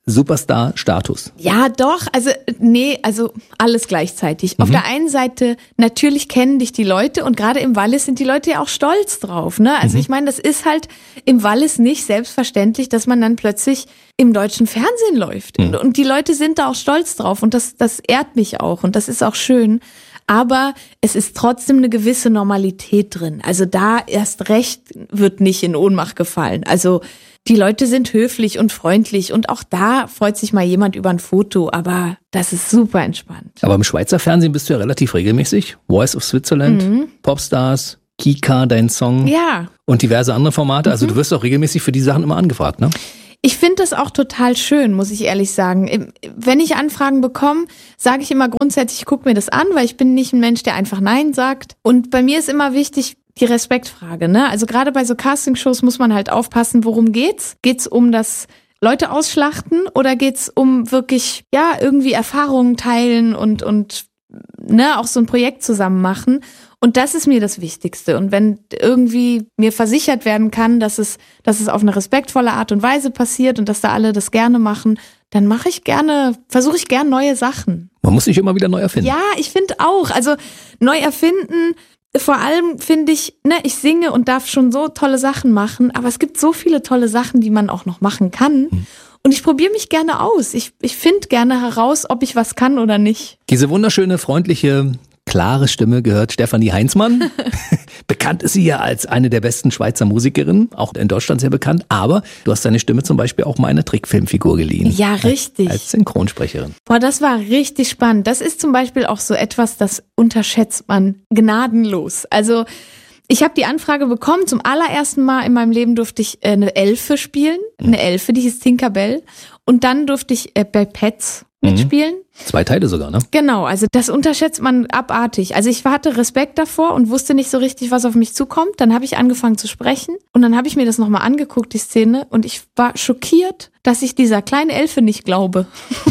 Superstar-Status? Ja, doch. Also, nee, also alles gleichzeitig. Mhm. Auf der einen Seite, natürlich kennen dich die Leute und gerade im Wallis sind die Leute ja auch stolz drauf, ne? Also mhm. ich meine, das ist halt im Wallis nicht selbstverständlich, dass man dann plötzlich im deutschen Fernsehen läuft. Mhm. Und die Leute sind da auch stolz drauf und das, das ehrt mich auch und das ist auch schön. Aber es ist trotzdem eine gewisse Normalität drin. Also da erst recht wird nicht in Ohnmacht gefallen. Also die Leute sind höflich und freundlich und auch da freut sich mal jemand über ein Foto, aber das ist super entspannt. Aber im Schweizer Fernsehen bist du ja relativ regelmäßig. Voice of Switzerland, mhm. Popstars, Kika, dein Song ja. und diverse andere Formate. Also mhm. du wirst auch regelmäßig für die Sachen immer angefragt, ne? Ich finde das auch total schön, muss ich ehrlich sagen. Wenn ich Anfragen bekomme, sage ich immer grundsätzlich, ich gucke mir das an, weil ich bin nicht ein Mensch, der einfach Nein sagt. Und bei mir ist immer wichtig die Respektfrage, ne? Also gerade bei so Castingshows muss man halt aufpassen, worum geht's? Geht's um das Leute ausschlachten oder geht's um wirklich, ja, irgendwie Erfahrungen teilen und, und, ne, auch so ein Projekt zusammen machen? Und das ist mir das Wichtigste. Und wenn irgendwie mir versichert werden kann, dass es, dass es auf eine respektvolle Art und Weise passiert und dass da alle das gerne machen, dann mache ich gerne, versuche ich gern neue Sachen. Man muss sich immer wieder neu erfinden. Ja, ich finde auch. Also neu erfinden, vor allem finde ich, ne, ich singe und darf schon so tolle Sachen machen, aber es gibt so viele tolle Sachen, die man auch noch machen kann. Hm. Und ich probiere mich gerne aus. Ich, ich finde gerne heraus, ob ich was kann oder nicht. Diese wunderschöne, freundliche, klare Stimme gehört Stefanie Heinzmann. Bekannt ist sie ja als eine der besten Schweizer Musikerinnen, auch in Deutschland sehr bekannt. Aber du hast deine Stimme zum Beispiel auch mal einer Trickfilmfigur geliehen. Ja, richtig. Als, als Synchronsprecherin. Boah, das war richtig spannend. Das ist zum Beispiel auch so etwas, das unterschätzt man gnadenlos. Also ich habe die Anfrage bekommen, zum allerersten Mal in meinem Leben durfte ich eine Elfe spielen. Eine Elfe, die hieß Tinkerbell. Und dann durfte ich bei Pets mitspielen. Zwei Teile sogar, ne? Genau, also das unterschätzt man abartig. Also ich hatte Respekt davor und wusste nicht so richtig, was auf mich zukommt. Dann habe ich angefangen zu sprechen und dann habe ich mir das nochmal angeguckt, die Szene, und ich war schockiert, dass ich dieser kleinen Elfe nicht glaube.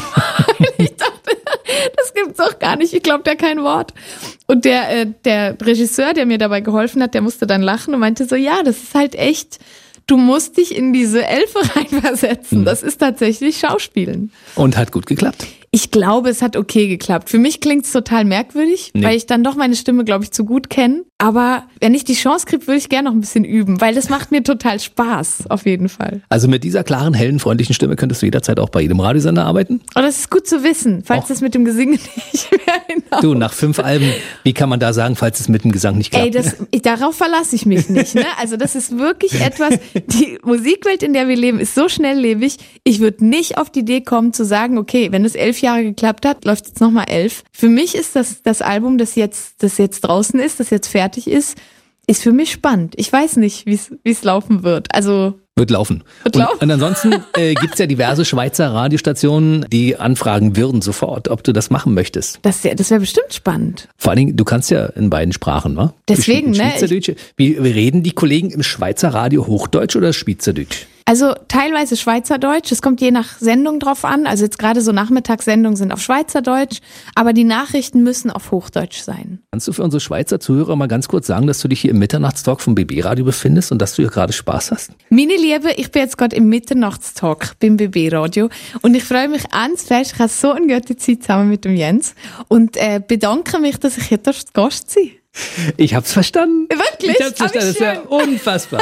Ich dachte, das gibt's doch gar nicht, ich glaube da kein Wort. Und der, äh, der Regisseur, der mir dabei geholfen hat, der musste dann lachen und meinte so, ja, das ist halt echt... Du musst dich in diese Elfe reinversetzen. Das ist tatsächlich Schauspielen. Und hat gut geklappt. Ich glaube, es hat okay geklappt. Für mich klingt es total merkwürdig, nee. weil ich dann doch meine Stimme, glaube ich, zu gut kenne. Aber wenn ich die Chance kriege, würde ich gerne noch ein bisschen üben, weil das macht mir total Spaß, auf jeden Fall. Also mit dieser klaren, hellen, freundlichen Stimme könntest du jederzeit auch bei jedem Radiosender arbeiten? Oh, das ist gut zu wissen, falls Och. das mit dem Gesang nicht mehr hinaus. Du, nach fünf Alben, wie kann man da sagen, falls es mit dem Gesang nicht klappt? Ey, das, ich, darauf verlasse ich mich nicht. Ne? Also das ist wirklich etwas, die Musikwelt, in der wir leben, ist so schnelllebig. Ich würde nicht auf die Idee kommen zu sagen, okay, wenn es elf Jahre geklappt hat, läuft es jetzt nochmal elf. Für mich ist das das Album, das jetzt, das jetzt draußen ist, das jetzt fertig ist, ist für mich spannend. Ich weiß nicht, wie es laufen wird. Also Wird laufen. Wird und, laufen. und ansonsten äh, gibt's ja diverse Schweizer Radiostationen, die anfragen würden sofort, ob du das machen möchtest. Das, das wäre bestimmt spannend. Vor allen Dingen, du kannst ja in beiden Sprachen, wa? Deswegen, ne? Schweizerdeutsch. Wie, wie reden die Kollegen im Schweizer Radio Hochdeutsch oder Schweizerdeutsch? Also teilweise Schweizerdeutsch, es kommt je nach Sendung drauf an, also jetzt gerade so Nachmittagssendungen sind auf Schweizerdeutsch, aber die Nachrichten müssen auf Hochdeutsch sein. Kannst du für unsere Schweizer Zuhörer mal ganz kurz sagen, dass du dich hier im Mitternachtstalk vom B B-Radio befindest und dass du hier gerade Spaß hast? Meine Liebe, ich bin jetzt gerade im Mitternachtstalk beim B B-Radio und ich freue mich ganz fest, ich habe so eine gute Zeit zusammen mit dem Jens und äh, bedanke mich, dass ich hier zu Gast sein darf. Ich hab's verstanden. Wirklich? Ich hab's verstanden, das ist ja unfassbar.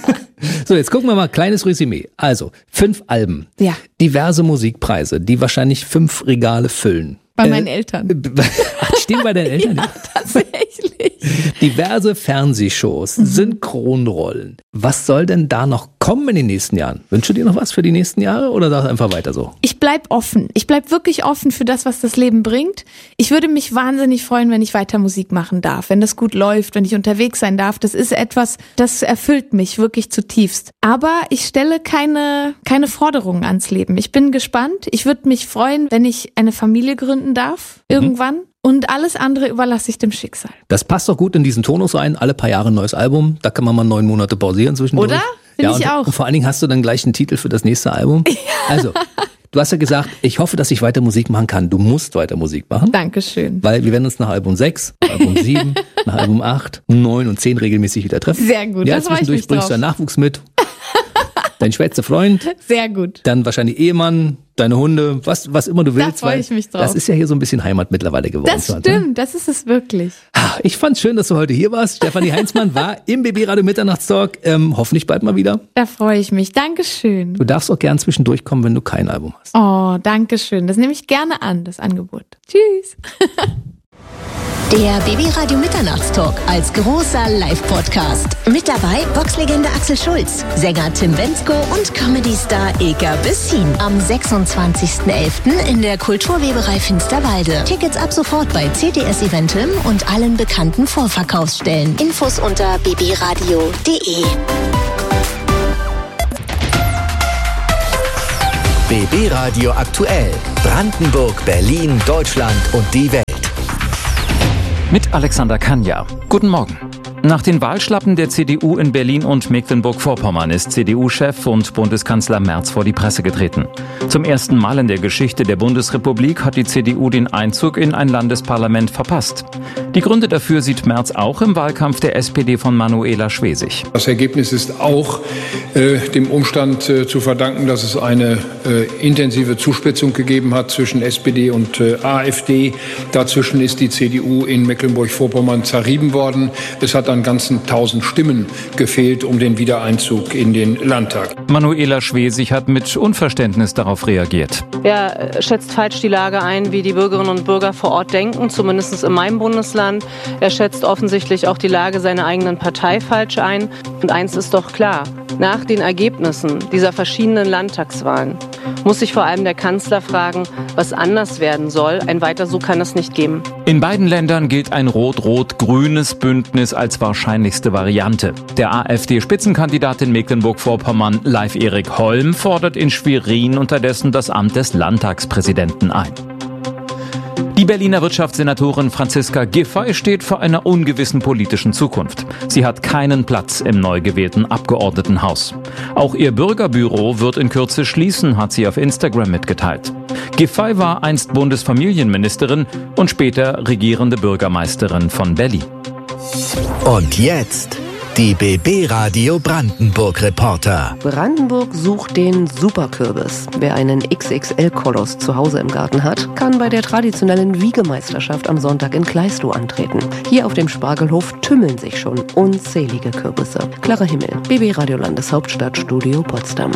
So, jetzt gucken wir mal, kleines Resümee. Also, fünf Alben, ja. diverse Musikpreise, die wahrscheinlich fünf Regale füllen. Bei äh, meinen Eltern. Ach, stehen bei deinen Eltern? Ja, tatsächlich. Diverse Fernsehshows, mhm. Synchronrollen. Was soll denn da noch kommen in den nächsten Jahren? Wünschst du dir noch was für die nächsten Jahre oder sagst du einfach weiter so? Ich bleib offen. Ich bleib wirklich offen für das, was das Leben bringt. Ich würde mich wahnsinnig freuen, wenn ich weiter Musik machen darf, wenn das gut läuft, wenn ich unterwegs sein darf. Das ist etwas, das erfüllt mich wirklich zutiefst. Aber ich stelle keine, keine Forderungen ans Leben. Ich bin gespannt. Ich würde mich freuen, wenn ich eine Familie gründen darf, irgendwann. Mhm. Und alles andere überlasse ich dem Schicksal. Das passt doch gut in diesen Tonus rein. Alle paar Jahre ein neues Album. Da kann man mal neun Monate pausieren zwischendurch. Oder? Finde ja, ich und, auch. Und vor allen Dingen hast du dann gleich einen Titel für das nächste Album. Also, du hast ja gesagt, ich hoffe, dass ich weiter Musik machen kann. Du musst weiter Musik machen. Dankeschön. Weil wir werden uns nach Album sechs, Album sieben, nach Album acht, neun und zehn regelmäßig wieder treffen. Sehr gut, ja, das freue ich mich zwischendurch bringst drauf. du einen Nachwuchs mit. Dein schwätzer Freund. Sehr gut. Dann wahrscheinlich Ehemann, deine Hunde, was, was immer du willst. Da freue ich mich drauf. Das ist ja hier so ein bisschen Heimat mittlerweile geworden. Das stimmt, das ist es wirklich. Ich fand's schön, dass du heute hier warst. Stefanie Heinzmann war im B B Radio Mitternachtstalk. Ähm, hoffentlich bald mal wieder. Da freue ich mich. Dankeschön. Du darfst auch gern zwischendurch kommen, wenn du kein Album hast. Oh, danke schön. Das nehme ich gerne an, das Angebot. Tschüss. Der B B Radio Mitternachtstalk als großer Live-Podcast. Mit dabei Boxlegende Axel Schulz, Sänger Tim Bendzko und Comedy-Star Eka Bessin. Am sechsundzwanzigsten elften in der Kulturweberei Finsterwalde. Tickets ab sofort bei C T S Eventim und allen bekannten Vorverkaufsstellen. Infos unter b b radio punkt d e. B B Radio aktuell. Brandenburg, Berlin, Deutschland und die Welt. Mit Alexander Kanja. Guten Morgen. Nach den Wahlschlappen der C D U in Berlin und Mecklenburg-Vorpommern ist C D U-Chef und Bundeskanzler Merz vor die Presse getreten. Zum ersten Mal in der Geschichte der Bundesrepublik hat die C D U den Einzug in ein Landesparlament verpasst. Die Gründe dafür sieht Merz auch im Wahlkampf der S P D von Manuela Schwesig. Das Ergebnis ist auch äh, dem Umstand äh, zu verdanken, dass es eine äh, intensive Zuspitzung gegeben hat zwischen S P D und äh, AfD. Dazwischen ist die C D U in Mecklenburg-Vorpommern zerrieben worden. Es hat an ganzen tausend Stimmen gefehlt, um den Wiedereinzug in den Landtag. Manuela Schwesig hat mit Unverständnis darauf reagiert. Er schätzt falsch die Lage ein, wie die Bürgerinnen und Bürger vor Ort denken, zumindest in meinem Bundesland. Er schätzt offensichtlich auch die Lage seiner eigenen Partei falsch ein. Und eins ist doch klar, nach den Ergebnissen dieser verschiedenen Landtagswahlen muss sich vor allem der Kanzler fragen, was anders werden soll. Ein Weiter so kann es nicht geben. In beiden Ländern gilt ein rot-rot-grünes Bündnis als wahrscheinlichste Variante. Der AfD-Spitzenkandidat in Mecklenburg-Vorpommern, Leif Erik Holm, fordert in Schwerin unterdessen das Amt des Landtagspräsidenten ein. Die Berliner Wirtschaftssenatorin Franziska Giffey steht vor einer ungewissen politischen Zukunft. Sie hat keinen Platz im neu gewählten Abgeordnetenhaus. Auch ihr Bürgerbüro wird in Kürze schließen, hat sie auf Instagram mitgeteilt. Giffey war einst Bundesfamilienministerin und später regierende Bürgermeisterin von Berlin. Und jetzt die B B Radio Brandenburg Reporter. Brandenburg sucht den Superkürbis. Wer einen X X L-Koloss zu Hause im Garten hat, kann bei der traditionellen Wiegemeisterschaft am Sonntag in Kleistow antreten. Hier auf dem Spargelhof tümmeln sich schon unzählige Kürbisse. Klarer Himmel, B B Radio Landeshauptstadtstudio Potsdam.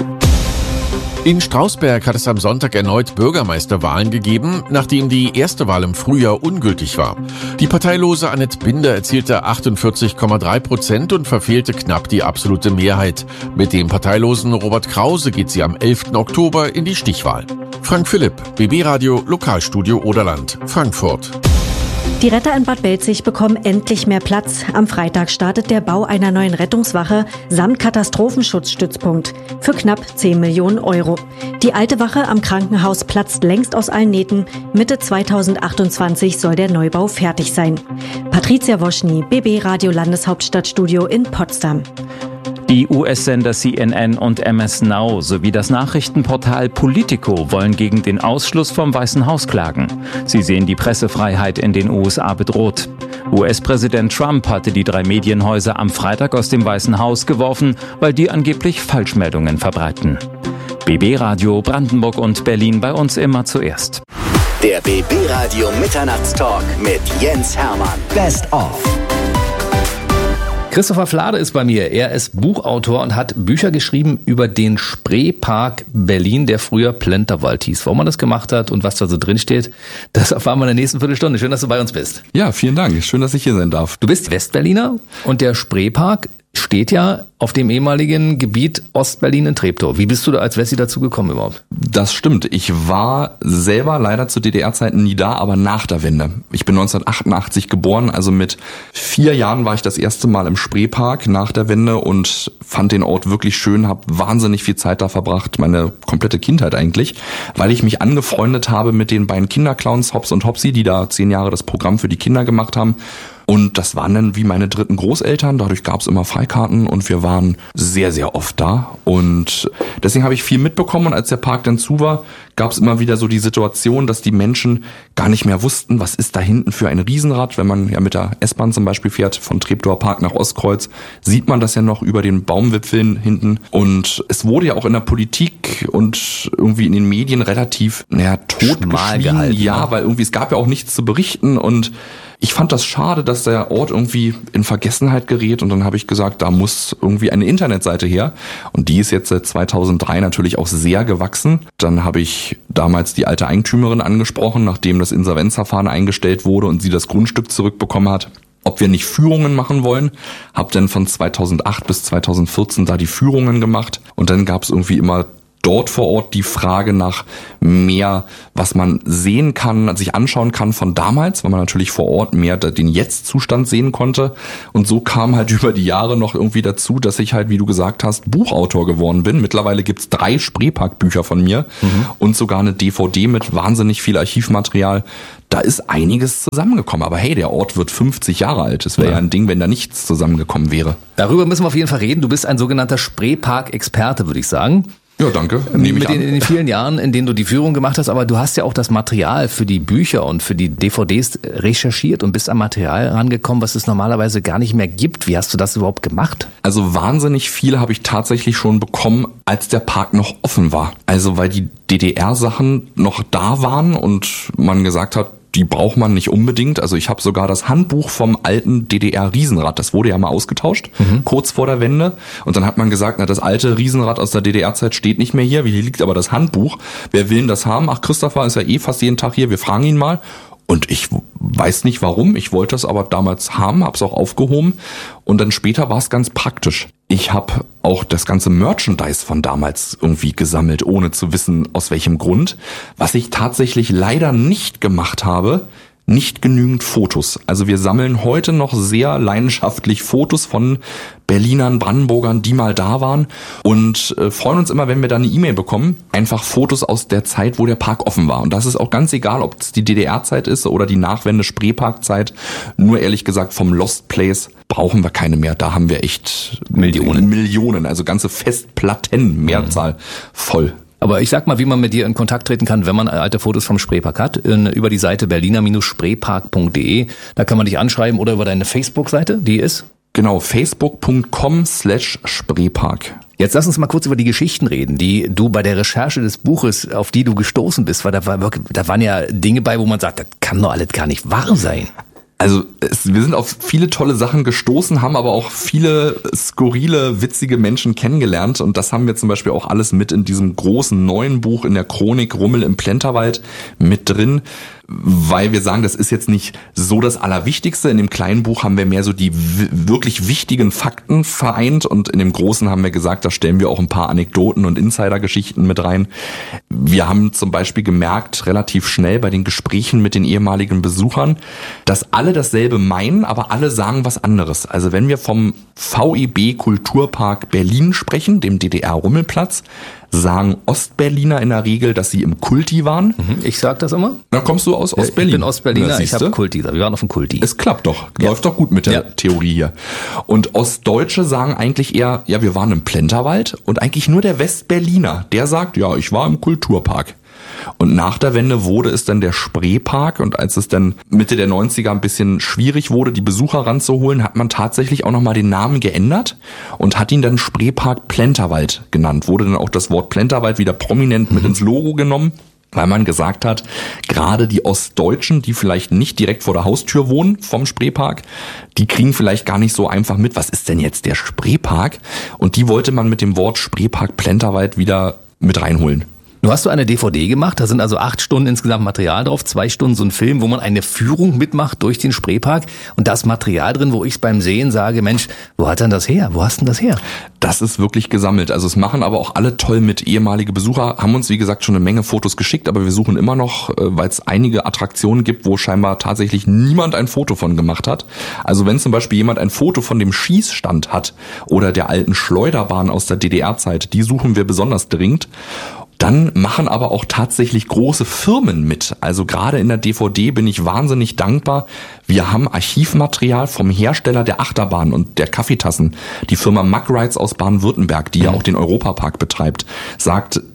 In Strausberg hat es am Sonntag erneut Bürgermeisterwahlen gegeben, nachdem die erste Wahl im Frühjahr ungültig war. Die parteilose Annette Binder erzielte achtundvierzig Komma drei Prozent und verfehlte knapp die absolute Mehrheit. Mit dem parteilosen Robert Krause geht sie am elften Oktober in die Stichwahl. Frank Philipp, B B Radio Lokalstudio Oderland, Frankfurt. Die Retter in Bad Belzig bekommen endlich mehr Platz. Am Freitag startet der Bau einer neuen Rettungswache samt Katastrophenschutzstützpunkt für knapp zehn Millionen Euro. Die alte Wache am Krankenhaus platzt längst aus allen Nähten. Mitte zweitausendachtundzwanzig soll der Neubau fertig sein. Patricia Woschny, B B Radio Landeshauptstadtstudio in Potsdam. Die U S-Sender C N N und M S Now sowie das Nachrichtenportal Politico wollen gegen den Ausschluss vom Weißen Haus klagen. Sie sehen die Pressefreiheit in den U S A bedroht. U S-Präsident Trump hatte die drei Medienhäuser am Freitag aus dem Weißen Haus geworfen, weil die angeblich Falschmeldungen verbreiten. B B Radio Brandenburg und Berlin bei uns immer zuerst. Der B B Radio Mitternachtstalk mit Jens Hermann. Best of. Christopher Flade ist bei mir. Er ist Buchautor und hat Bücher geschrieben über den Spreepark Berlin, der früher Plenterwald hieß. Warum man das gemacht hat und was da so drin steht, das erfahren wir in der nächsten Viertelstunde. Schön, dass du bei uns bist. Ja, vielen Dank. Schön, dass ich hier sein darf. Du bist Westberliner und der Spreepark steht ja auf dem ehemaligen Gebiet Ostberlin in Treptow. Wie bist du da als Wessi dazu gekommen überhaupt? Das stimmt. Ich war selber leider zu D D R-Zeiten nie da, aber nach der Wende. Ich bin neunzehnhundertachtundachtzig geboren, also mit vier Jahren war ich das erste Mal im Spreepark nach der Wende und fand den Ort wirklich schön, habe wahnsinnig viel Zeit da verbracht, meine komplette Kindheit eigentlich, weil ich mich angefreundet habe mit den beiden Kinderclowns Hops und Hopsi, die da zehn Jahre das Programm für die Kinder gemacht haben. Und das waren dann wie meine dritten Großeltern, dadurch gab es immer Freikarten und wir waren sehr, sehr oft da. Und deswegen habe ich viel mitbekommen und als der Park dann zu war, gab es immer wieder so die Situation, dass die Menschen gar nicht mehr wussten, was ist da hinten für ein Riesenrad. Wenn man ja mit der S-Bahn zum Beispiel fährt, von Treptower Park nach Ostkreuz, sieht man das ja noch über den Baumwipfeln hinten. Und es wurde ja auch in der Politik und irgendwie in den Medien relativ, naja, totgeschwiegen. Ja, weil irgendwie, es gab ja auch nichts zu berichten und ich fand das schade, dass der Ort irgendwie in Vergessenheit gerät und dann habe ich gesagt, da muss irgendwie eine Internetseite her und die ist jetzt seit zweitausenddrei natürlich auch sehr gewachsen. Dann habe ich damals die alte Eigentümerin angesprochen, nachdem das Insolvenzverfahren eingestellt wurde und sie das Grundstück zurückbekommen hat, ob wir nicht Führungen machen wollen. Hab dann von zweitausendacht bis zweitausendvierzehn da die Führungen gemacht und dann gab es irgendwie immer dort vor Ort die Frage nach mehr, was man sehen kann, sich anschauen kann von damals, weil man natürlich vor Ort mehr den Jetzt-Zustand sehen konnte. Und so kam halt über die Jahre noch irgendwie dazu, dass ich halt, wie du gesagt hast, Buchautor geworden bin. Mittlerweile gibt's drei Spreepark-Bücher von mir mhm. und sogar eine D V D mit wahnsinnig viel Archivmaterial. Da ist einiges zusammengekommen. Aber hey, der Ort wird fünfzig Jahre alt. Es wäre ja. ja ein Ding, wenn da nichts zusammengekommen wäre. Darüber müssen wir auf jeden Fall reden. Du bist ein sogenannter Spreepark-Experte, würde ich sagen. Ja, danke. Nehme ich Mit den, in den vielen Jahren, in denen du die Führung gemacht hast, aber du hast ja auch das Material für die Bücher und für die D V Ds recherchiert und bist am Material rangekommen, was es normalerweise gar nicht mehr gibt. Wie hast du das überhaupt gemacht? Also wahnsinnig viel habe ich tatsächlich schon bekommen, als der Park noch offen war. Also weil die D D R-Sachen noch da waren und man gesagt hat, die braucht man nicht unbedingt. Also ich habe sogar das Handbuch vom alten D D R-Riesenrad, das wurde ja mal ausgetauscht, mhm. kurz vor der Wende. Und dann hat man gesagt, na, das alte Riesenrad aus der D D R-Zeit steht nicht mehr hier. Hier liegt aber das Handbuch. Wer will denn das haben? Ach, Christopher ist ja eh fast jeden Tag hier, wir fragen ihn mal. Und ich weiß nicht warum, ich wollte es aber damals haben, habe es auch aufgehoben und dann später war es ganz praktisch. Ich habe auch das ganze Merchandise von damals irgendwie gesammelt, ohne zu wissen, aus welchem Grund. Was ich tatsächlich leider nicht gemacht habe, nicht genügend Fotos. Also wir sammeln heute noch sehr leidenschaftlich Fotos von Berlinern, Brandenburgern, die mal da waren und äh, freuen uns immer, wenn wir da eine E-Mail bekommen, einfach Fotos aus der Zeit, wo der Park offen war. Und das ist auch ganz egal, ob es die D D R-Zeit ist oder die Nachwende-Spreepark-Zeit. Nur ehrlich gesagt, vom Lost Place brauchen wir keine mehr. Da haben wir echt Millionen, Millionen, also ganze Festplatten, Mehrzahl, voll. Aber ich sag mal, wie man mit dir in Kontakt treten kann, wenn man alte Fotos vom Spreepark hat, in, über die Seite berliner Spreepark punkt de. Da kann man dich anschreiben oder über deine Facebook-Seite, die ist? Genau, facebook punkt com slash Spreepark. Jetzt lass uns mal kurz über die Geschichten reden, die du bei der Recherche des Buches, auf die du gestoßen bist, weil da, war wirklich, da waren ja Dinge bei, wo man sagt, das kann doch alles gar nicht wahr sein. Also es, wir sind auf viele tolle Sachen gestoßen, haben aber auch viele skurrile, witzige Menschen kennengelernt und das haben wir zum Beispiel auch alles mit in diesem großen neuen Buch in der Chronik Rummel im Plenterwald mit drin, weil wir sagen, das ist jetzt nicht so das Allerwichtigste. In dem kleinen Buch haben wir mehr so die w- wirklich wichtigen Fakten vereint und in dem großen haben wir gesagt, da stellen wir auch ein paar Anekdoten und Insidergeschichten mit rein. Wir haben zum Beispiel gemerkt, relativ schnell bei den Gesprächen mit den ehemaligen Besuchern, dass alle dasselbe meinen, aber alle sagen was anderes. Also wenn wir vom V E B Kulturpark Berlin sprechen, dem D D R-Rummelplatz, sagen Ostberliner in der Regel, dass sie im Kulti waren. Ich sag das immer. Na, kommst du aus Ostberlin? Ich bin Ostberliner, ich habe Kulti. Wir waren auf dem Kulti. Es klappt doch. Läuft ja. doch gut mit der ja. Theorie hier. Und Ostdeutsche sagen eigentlich eher, ja, wir waren im Plenterwald. Und eigentlich nur der Westberliner, der sagt, ja, ich war im Kulturpark. Und nach der Wende wurde es dann der Spreepark und als es dann Mitte der neunziger ein bisschen schwierig wurde, die Besucher ranzuholen, hat man tatsächlich auch nochmal den Namen geändert und hat ihn dann Spreepark Plenterwald genannt. Wurde dann auch das Wort Plenterwald wieder prominent mit ins Logo genommen, weil man gesagt hat, gerade die Ostdeutschen, die vielleicht nicht direkt vor der Haustür wohnen vom Spreepark, die kriegen vielleicht gar nicht so einfach mit, was ist denn jetzt der Spreepark? Und die wollte man mit dem Wort Spreepark Plenterwald wieder mit reinholen. Du hast so eine D V D gemacht, da sind also acht Stunden insgesamt Material drauf, zwei Stunden so ein Film, wo man eine Führung mitmacht durch den Spreepark und da ist Material drin, wo ich es beim Sehen sage, Mensch, wo hat denn das her? Wo hast denn das her? Das ist wirklich gesammelt, also es machen aber auch alle toll mit. Ehemalige Besucher haben uns, wie gesagt, schon eine Menge Fotos geschickt, aber wir suchen immer noch, weil es einige Attraktionen gibt, wo scheinbar tatsächlich niemand ein Foto von gemacht hat. Also wenn zum Beispiel jemand ein Foto von dem Schießstand hat oder der alten Schleuderbahn aus der D D R-Zeit, die suchen wir besonders dringend. Dann machen aber auch tatsächlich große Firmen mit. Also gerade in der D V D bin ich wahnsinnig dankbar. Wir haben Archivmaterial vom Hersteller der Achterbahn und der Kaffeetassen. Die Firma Mack Rides aus Baden-Württemberg, die ja auch den Europapark betreibt, sagt,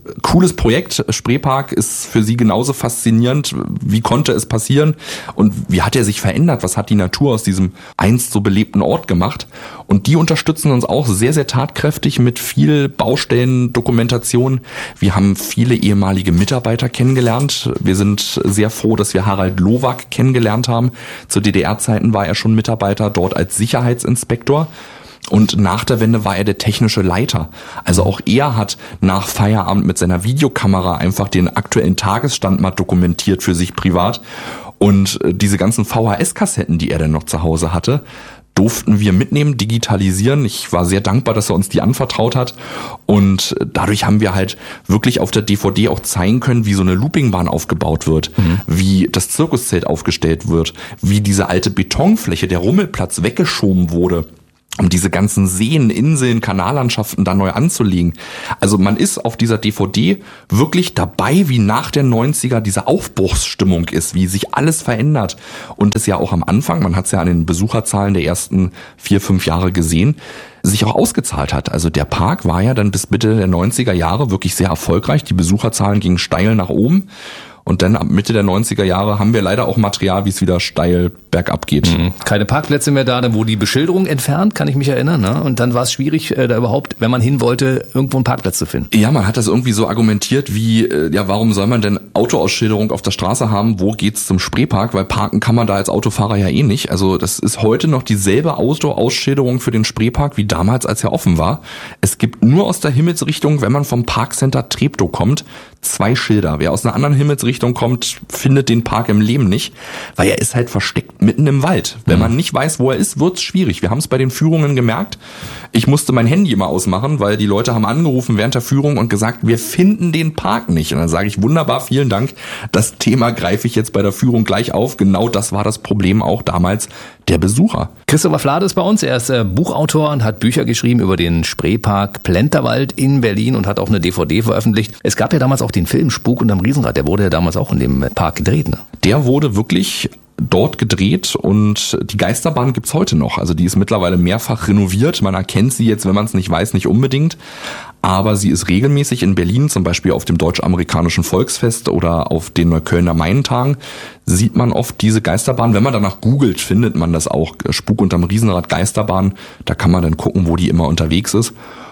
cooles Projekt. Spreepark ist für sie genauso faszinierend. Wie konnte es passieren? Und wie hat er sich verändert? Was hat die Natur aus diesem einst so belebten Ort gemacht? Und die unterstützen uns auch sehr, sehr tatkräftig mit viel Baustellendokumentation. Wir haben viele ehemalige Mitarbeiter kennengelernt. Wir sind sehr froh, dass wir Harald Lowak kennengelernt haben. Zu D D R-Zeiten war er schon Mitarbeiter, dort als Sicherheitsinspektor. Und nach der Wende war er der technische Leiter. Also auch er hat nach Feierabend mit seiner Videokamera einfach den aktuellen Tagesstand mal dokumentiert für sich privat. Und diese ganzen V H S-Kassetten, die er dann noch zu Hause hatte, durften wir mitnehmen, digitalisieren. Ich war sehr dankbar, dass er uns die anvertraut hat. Und dadurch haben wir halt wirklich auf der D V D auch zeigen können, wie so eine Loopingbahn aufgebaut wird, mhm. wie das Zirkuszelt aufgestellt wird, wie diese alte Betonfläche, der Rummelplatz weggeschoben wurde, um diese ganzen Seen, Inseln, Kanallandschaften da neu anzulegen. Also man ist auf dieser D V D wirklich dabei, wie nach der neunziger diese Aufbruchsstimmung ist, wie sich alles verändert. Und es ja auch am Anfang, man hat es ja an den Besucherzahlen der ersten vier, fünf Jahre gesehen, sich auch ausgezahlt hat. Also der Park war ja dann bis Mitte der neunziger Jahre wirklich sehr erfolgreich. Die Besucherzahlen gingen steil nach oben. Und dann ab Mitte der neunziger Jahre haben wir leider auch Material, wie es wieder steil bergab geht. Mhm. Keine Parkplätze mehr da, dann wurde die Beschilderung entfernt, kann ich mich erinnern. Ne? Und dann war es schwierig, da überhaupt, wenn man hin wollte, irgendwo einen Parkplatz zu finden. Ja, man hat das irgendwie so argumentiert wie, ja, warum soll man denn Autoausschilderung auf der Straße haben? Wo geht's zum Spreepark? Weil parken kann man da als Autofahrer ja eh nicht. Also das ist heute noch dieselbe Autoausschilderung für den Spreepark wie damals, als er offen war. Es gibt nur aus der Himmelsrichtung, wenn man vom Parkcenter Treptow kommt, zwei Schilder. Wer aus einer anderen Himmelsrichtung kommt, findet den Park im Leben nicht, weil er ist halt versteckt mitten im Wald. Wenn man nicht weiß, wo er ist, wird's schwierig. Wir haben es bei den Führungen gemerkt. Ich musste mein Handy immer ausmachen, weil die Leute haben angerufen während der Führung und gesagt, wir finden den Park nicht. Und dann sage ich, wunderbar, vielen Dank. Das Thema greife ich jetzt bei der Führung gleich auf. Genau das war das Problem auch damals der Besucher. Christopher Flade ist bei uns. Er ist äh, Buchautor und hat Bücher geschrieben über den Spreepark Plenterwald in Berlin und hat auch eine D V D veröffentlicht. Es gab ja damals auch den Film Spuk unterm Riesenrad. Der wurde ja damals auch in dem Park gedreht. Ne? Der wurde wirklich dort gedreht und die Geisterbahn gibt's heute noch. Also die ist mittlerweile mehrfach renoviert. Man erkennt sie jetzt, wenn man es nicht weiß, nicht unbedingt. Aber sie ist regelmäßig in Berlin, zum Beispiel auf dem Deutsch-Amerikanischen Volksfest oder auf den Neuköllner Maintagen, sieht man oft diese Geisterbahn. Wenn man danach googelt, findet man das auch. Spuk unterm Riesenrad Geisterbahn. Da kann man dann gucken, wo die immer unterwegs ist.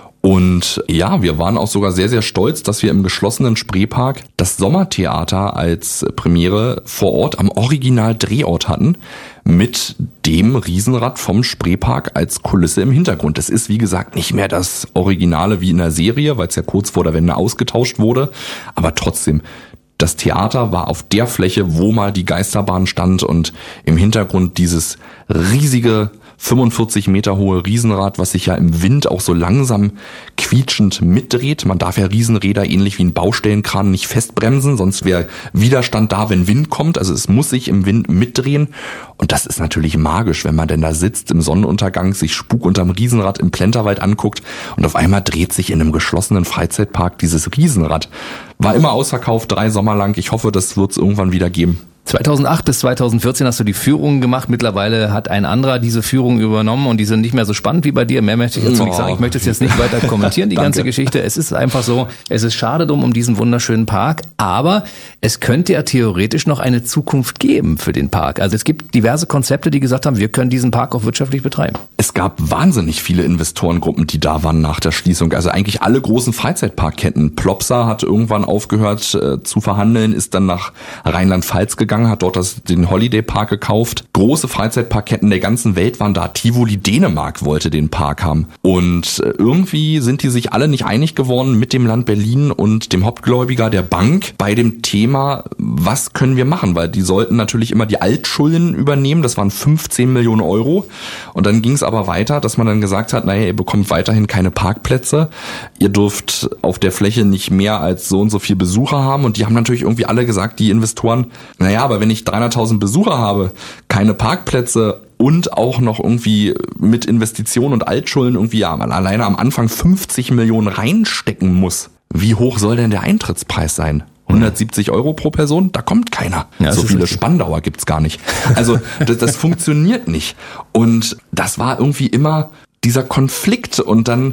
Und ja, wir waren auch sogar sehr, sehr stolz, dass wir im geschlossenen Spreepark das Sommertheater als Premiere vor Ort am Original-Drehort hatten, mit dem Riesenrad vom Spreepark als Kulisse im Hintergrund. Das ist, wie gesagt, nicht mehr das Originale wie in der Serie, weil es ja kurz vor der Wende ausgetauscht wurde, aber trotzdem, das Theater war auf der Fläche, wo mal die Geisterbahn stand und im Hintergrund dieses riesige fünfundvierzig Meter hohe Riesenrad, was sich ja im Wind auch so langsam quietschend mitdreht. Man darf ja Riesenräder ähnlich wie ein Baustellenkran nicht festbremsen, sonst wäre Widerstand da, wenn Wind kommt. Also es muss sich im Wind mitdrehen. Und das ist natürlich magisch, wenn man denn da sitzt im Sonnenuntergang, sich Spuk unterm Riesenrad im Plenterwald anguckt und auf einmal dreht sich in einem geschlossenen Freizeitpark dieses Riesenrad. War immer ausverkauft, drei Sommer lang. Ich hoffe, das wird es irgendwann wieder geben. zweitausendacht bis zweitausendvierzehn hast du die Führungen gemacht. Mittlerweile hat ein anderer diese Führung übernommen und die sind nicht mehr so spannend wie bei dir. Mehr möchte ich dazu oh. nicht sagen. Ich möchte es jetzt nicht weiter kommentieren, die ganze Geschichte. Es ist einfach so, es ist schade drum um diesen wunderschönen Park, aber es könnte ja theoretisch noch eine Zukunft geben für den Park. Also es gibt diverse Konzepte, die gesagt haben, wir können diesen Park auch wirtschaftlich betreiben. Es gab wahnsinnig viele Investorengruppen, die da waren nach der Schließung. Also eigentlich alle großen Freizeitparkketten. Plopsa hat irgendwann aufgehört äh, zu verhandeln, ist dann nach Rheinland-Pfalz gegangen, hat dort das, den Holiday Park gekauft. Große Freizeitparkketten der ganzen Welt waren da. Tivoli Dänemark wollte den Park haben. Und äh, irgendwie sind die sich alle nicht einig geworden mit dem Land Berlin und dem Hauptgläubiger der Bank bei dem Thema, was können wir machen? Weil die sollten natürlich immer die Altschulden übernehmen. Das waren fünfzehn Millionen Euro. Und dann ging es aber weiter, dass man dann gesagt hat, naja, ihr bekommt weiterhin keine Parkplätze. Ihr dürft auf der Fläche nicht mehr als so und so viel Besucher haben. Und die haben natürlich irgendwie alle gesagt, die Investoren, naja, aber wenn ich dreihunderttausend Besucher habe, keine Parkplätze und auch noch irgendwie mit Investitionen und Altschulden irgendwie ja, alleine am Anfang fünfzig Millionen reinstecken muss, wie hoch soll denn der Eintrittspreis sein? hundertsiebzig Euro pro Person? Da kommt keiner. Ja, so viele richtig. Spandauer gibt's gar nicht. Also das, das funktioniert nicht. Und das war irgendwie immer dieser Konflikt. Und dann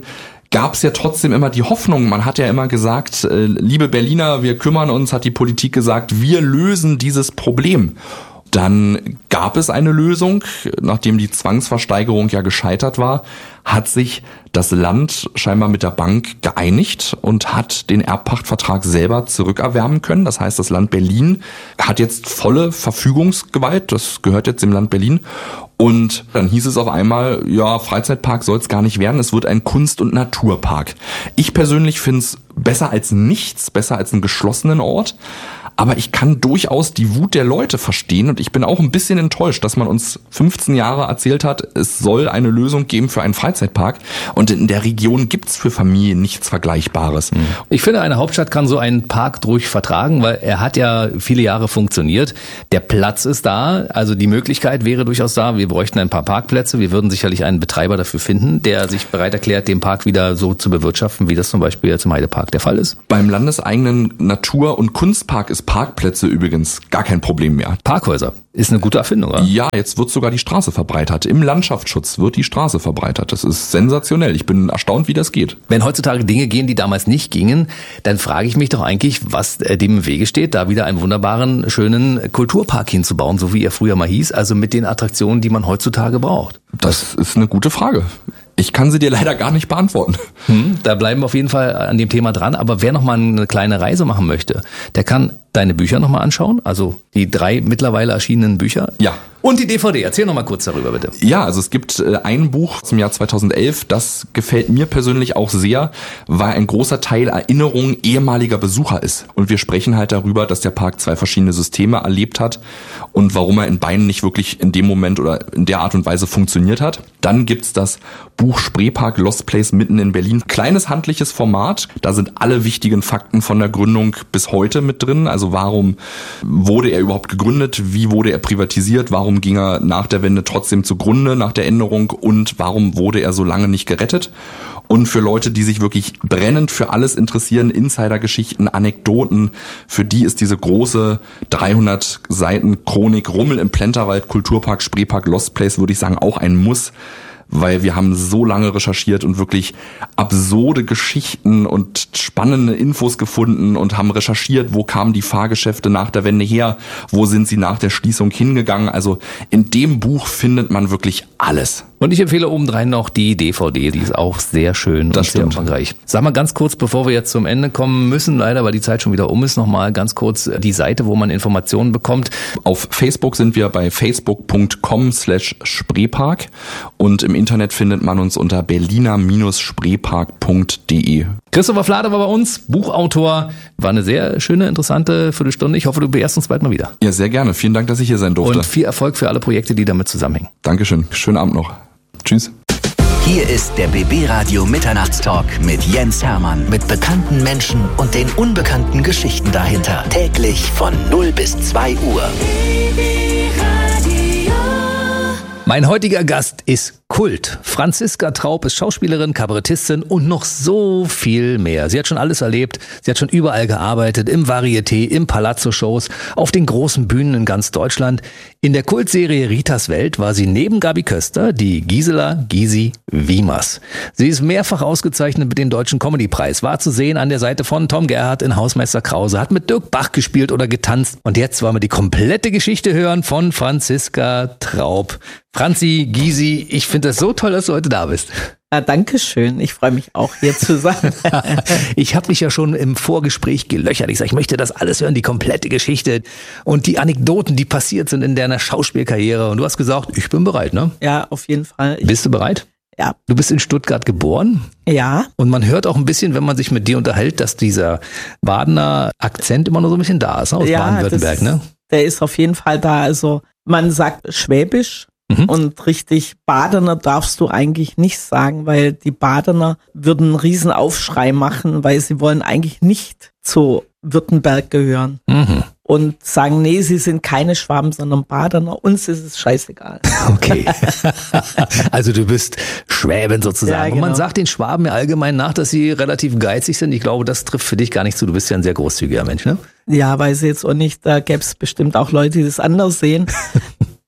gab es ja trotzdem immer die Hoffnung. Man hat ja immer gesagt, äh, liebe Berliner, wir kümmern uns, hat die Politik gesagt, wir lösen dieses Problem. Dann gab es eine Lösung, nachdem die Zwangsversteigerung ja gescheitert war, hat sich das Land scheinbar mit der Bank geeinigt und hat den Erbpachtvertrag selber zurückerwärmen können. Das heißt, das Land Berlin hat jetzt volle Verfügungsgewalt, das gehört jetzt dem Land Berlin. Und dann hieß es auf einmal, ja, Freizeitpark soll es gar nicht werden, es wird ein Kunst- und Naturpark. Ich persönlich finde es besser als nichts, besser als einen geschlossenen Ort. Aber ich kann durchaus die Wut der Leute verstehen und ich bin auch ein bisschen enttäuscht, dass man uns fünfzehn Jahre erzählt hat, es soll eine Lösung geben für einen Freizeitpark und in der Region gibt's für Familien nichts Vergleichbares. Ich finde, eine Hauptstadt kann so einen Park ruhig vertragen, weil er hat ja viele Jahre funktioniert. Der Platz ist da, also die Möglichkeit wäre durchaus da. Wir bräuchten ein paar Parkplätze. Wir würden sicherlich einen Betreiber dafür finden, der sich bereit erklärt, den Park wieder so zu bewirtschaften, wie das zum Beispiel jetzt im Heidepark der Fall ist. Beim landseigenen Natur- und Kunstpark ist Parkplätze übrigens gar kein Problem mehr. Parkhäuser ist eine gute Erfindung, oder? Ja, jetzt wird sogar die Straße verbreitert. Im Landschaftsschutz wird die Straße verbreitert. Das ist sensationell. Ich bin erstaunt, wie das geht. Wenn heutzutage Dinge gehen, die damals nicht gingen, dann frage ich mich doch eigentlich, was dem im Wege steht, da wieder einen wunderbaren, schönen Kulturpark hinzubauen, so wie er früher mal hieß, also mit den Attraktionen, die man heutzutage braucht. Das ist eine gute Frage. Ich kann sie dir leider gar nicht beantworten. Hm, da bleiben wir auf jeden Fall an dem Thema dran. Aber wer noch mal eine kleine Reise machen möchte, der kann deine Bücher noch mal anschauen. Also die drei mittlerweile erschienenen Bücher. Ja. Und die D V D. Erzähl noch mal kurz darüber, bitte. Ja, also es gibt ein Buch zum Jahr zweitausendelf, das gefällt mir persönlich auch sehr, weil ein großer Teil Erinnerungen ehemaliger Besucher ist. Und wir sprechen halt darüber, dass der Park zwei verschiedene Systeme erlebt hat und warum er in beiden nicht wirklich in dem Moment oder in der Art und Weise funktioniert hat. Dann gibt's das Buch Spreepark Lost Place mitten in Berlin. Kleines handliches Format, da sind alle wichtigen Fakten von der Gründung bis heute mit drin. Also warum wurde er überhaupt gegründet, wie wurde er privatisiert, warum ging er nach der Wende trotzdem zugrunde nach der Änderung und warum wurde er so lange nicht gerettet? Und für Leute, die sich wirklich brennend für alles interessieren, Insidergeschichten, Anekdoten, für die ist diese große dreihundert Seiten Chronik Rummel im Plenterwald, Kulturpark, Spreepark, Lost Place, würde ich sagen, auch ein Muss. Weil wir haben so lange recherchiert und wirklich absurde Geschichten und spannende Infos gefunden und haben recherchiert, wo kamen die Fahrgeschäfte nach der Wende her, wo sind sie nach der Schließung hingegangen. Also in dem Buch findet man wirklich alles. Und ich empfehle obendrein noch die D V D, die ist auch sehr schön das und sehr umfangreich. Sag mal ganz kurz, bevor wir jetzt zum Ende kommen müssen, leider, weil die Zeit schon wieder um ist, nochmal ganz kurz die Seite, wo man Informationen bekommt. Auf Facebook sind wir bei facebook punkt com slash Spreepark und im Internet findet man uns unter berliner Spreepark punkt de. Christopher Flade war bei uns, Buchautor. War eine sehr schöne, interessante Viertelstunde. Ich hoffe, du beehrst uns bald mal wieder. Ja, sehr gerne. Vielen Dank, dass ich hier sein durfte. Und viel Erfolg für alle Projekte, die damit zusammenhängen. Dankeschön. Schönen Abend noch. Tschüss. Hier ist der B B Radio Mitternachtstalk mit Jens Hermann. Mit bekannten Menschen und den unbekannten Geschichten dahinter. Täglich von null bis zwei Uhr. Mein heutiger Gast ist Kult. Franziska Traub ist Schauspielerin, Kabarettistin und noch so viel mehr. Sie hat schon alles erlebt. Sie hat schon überall gearbeitet, im Varieté, im Palazzo-Shows, auf den großen Bühnen in ganz Deutschland. In der Kultserie Ritas Welt war sie neben Gabi Köster die Gisela Gysi Wiemers. Sie ist mehrfach ausgezeichnet mit dem Deutschen Comedy-Preis, war zu sehen an der Seite von Tom Gerhardt in Hausmeister Krause, hat mit Dirk Bach gespielt oder getanzt. Und jetzt wollen wir die komplette Geschichte hören von Franziska Traub. Franzi, Gysi, ich finde das so toll, dass du heute da bist. Ja, danke schön. Ich freue mich auch, hier zu sein. Ich habe dich ja schon im Vorgespräch gelöchert. Ich sage, ich möchte das alles hören, die komplette Geschichte und die Anekdoten, die passiert sind in deiner Schauspielkarriere. Und du hast gesagt, ich bin bereit, ne? Ja, auf jeden Fall. Ich Bist du bereit? Ja. Du bist in Stuttgart geboren? Ja. Und man hört auch ein bisschen, wenn man sich mit dir unterhält, dass dieser Badener Akzent immer nur so ein bisschen da ist, ne? Aus ja, Baden-Württemberg, ne? Der ist auf jeden Fall da. Also man sagt Schwäbisch. Mhm. Und richtig Badener darfst du eigentlich nicht sagen, weil die Badener würden einen riesen Aufschrei machen, weil sie wollen eigentlich nicht zu Württemberg gehören. Mhm. Und sagen, nee, sie sind keine Schwaben, sondern Badener. Uns ist es scheißegal. Okay. Also du bist Schwäbin sozusagen. Ja, genau. Und man sagt den Schwaben ja allgemein nach, dass sie relativ geizig sind. Ich glaube, das trifft für dich gar nicht zu. Du bist ja ein sehr großzügiger Mensch, ne? Ja, weiß ich jetzt auch nicht. Da gäbe es bestimmt auch Leute, die das anders sehen.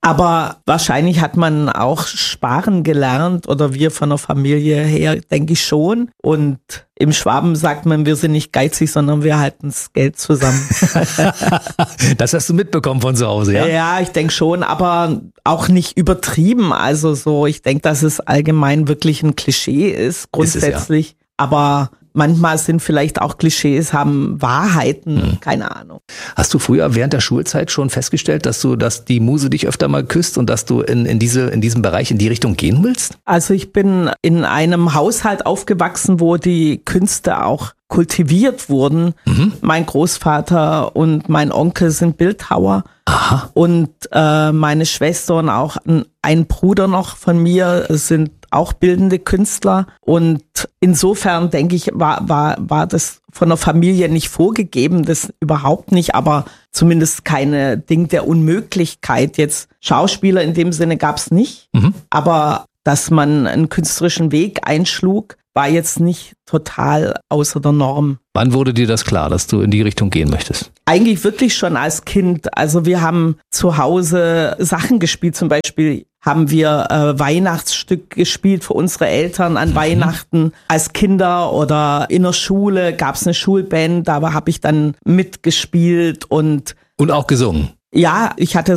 Aber wahrscheinlich hat man auch sparen gelernt oder wir von der Familie her, denke ich schon. Und im Schwaben sagt man, wir sind nicht geizig, sondern wir halten das Geld zusammen. Das hast du mitbekommen von zu Hause, ja? Ja, ich denke schon, aber auch nicht übertrieben. Also so, ich denke, dass es allgemein wirklich ein Klischee ist, grundsätzlich. Ist es, ja. Aber manchmal sind vielleicht auch Klischees, haben Wahrheiten, hm. keine Ahnung. Hast du früher während der Schulzeit schon festgestellt, dass du, dass die Muse dich öfter mal küsst und dass du in, in diese, in diesem Bereich in die Richtung gehen willst? Also ich bin in einem Haushalt aufgewachsen, wo die Künste auch kultiviert wurden. Mhm. Mein Großvater und mein Onkel sind Bildhauer. Aha. Und äh, meine Schwester und auch ein, ein Bruder noch von mir sind auch bildende Künstler. Und insofern denke ich, war, war, war das von der Familie nicht vorgegeben, das überhaupt nicht, aber zumindest keine Ding der Unmöglichkeit. Jetzt Schauspieler in dem Sinne gab es nicht, mhm. aber dass man einen künstlerischen Weg einschlug, war jetzt nicht total außer der Norm. Wann wurde dir das klar, dass du in die Richtung gehen möchtest? Eigentlich wirklich schon als Kind. Also wir haben zu Hause Sachen gespielt. Zum Beispiel haben wir äh, Weihnachtsstück gespielt für unsere Eltern an mhm. Weihnachten als Kinder oder in der Schule gab es eine Schulband. Da habe ich dann mitgespielt und und auch gesungen. Ja, ich hatte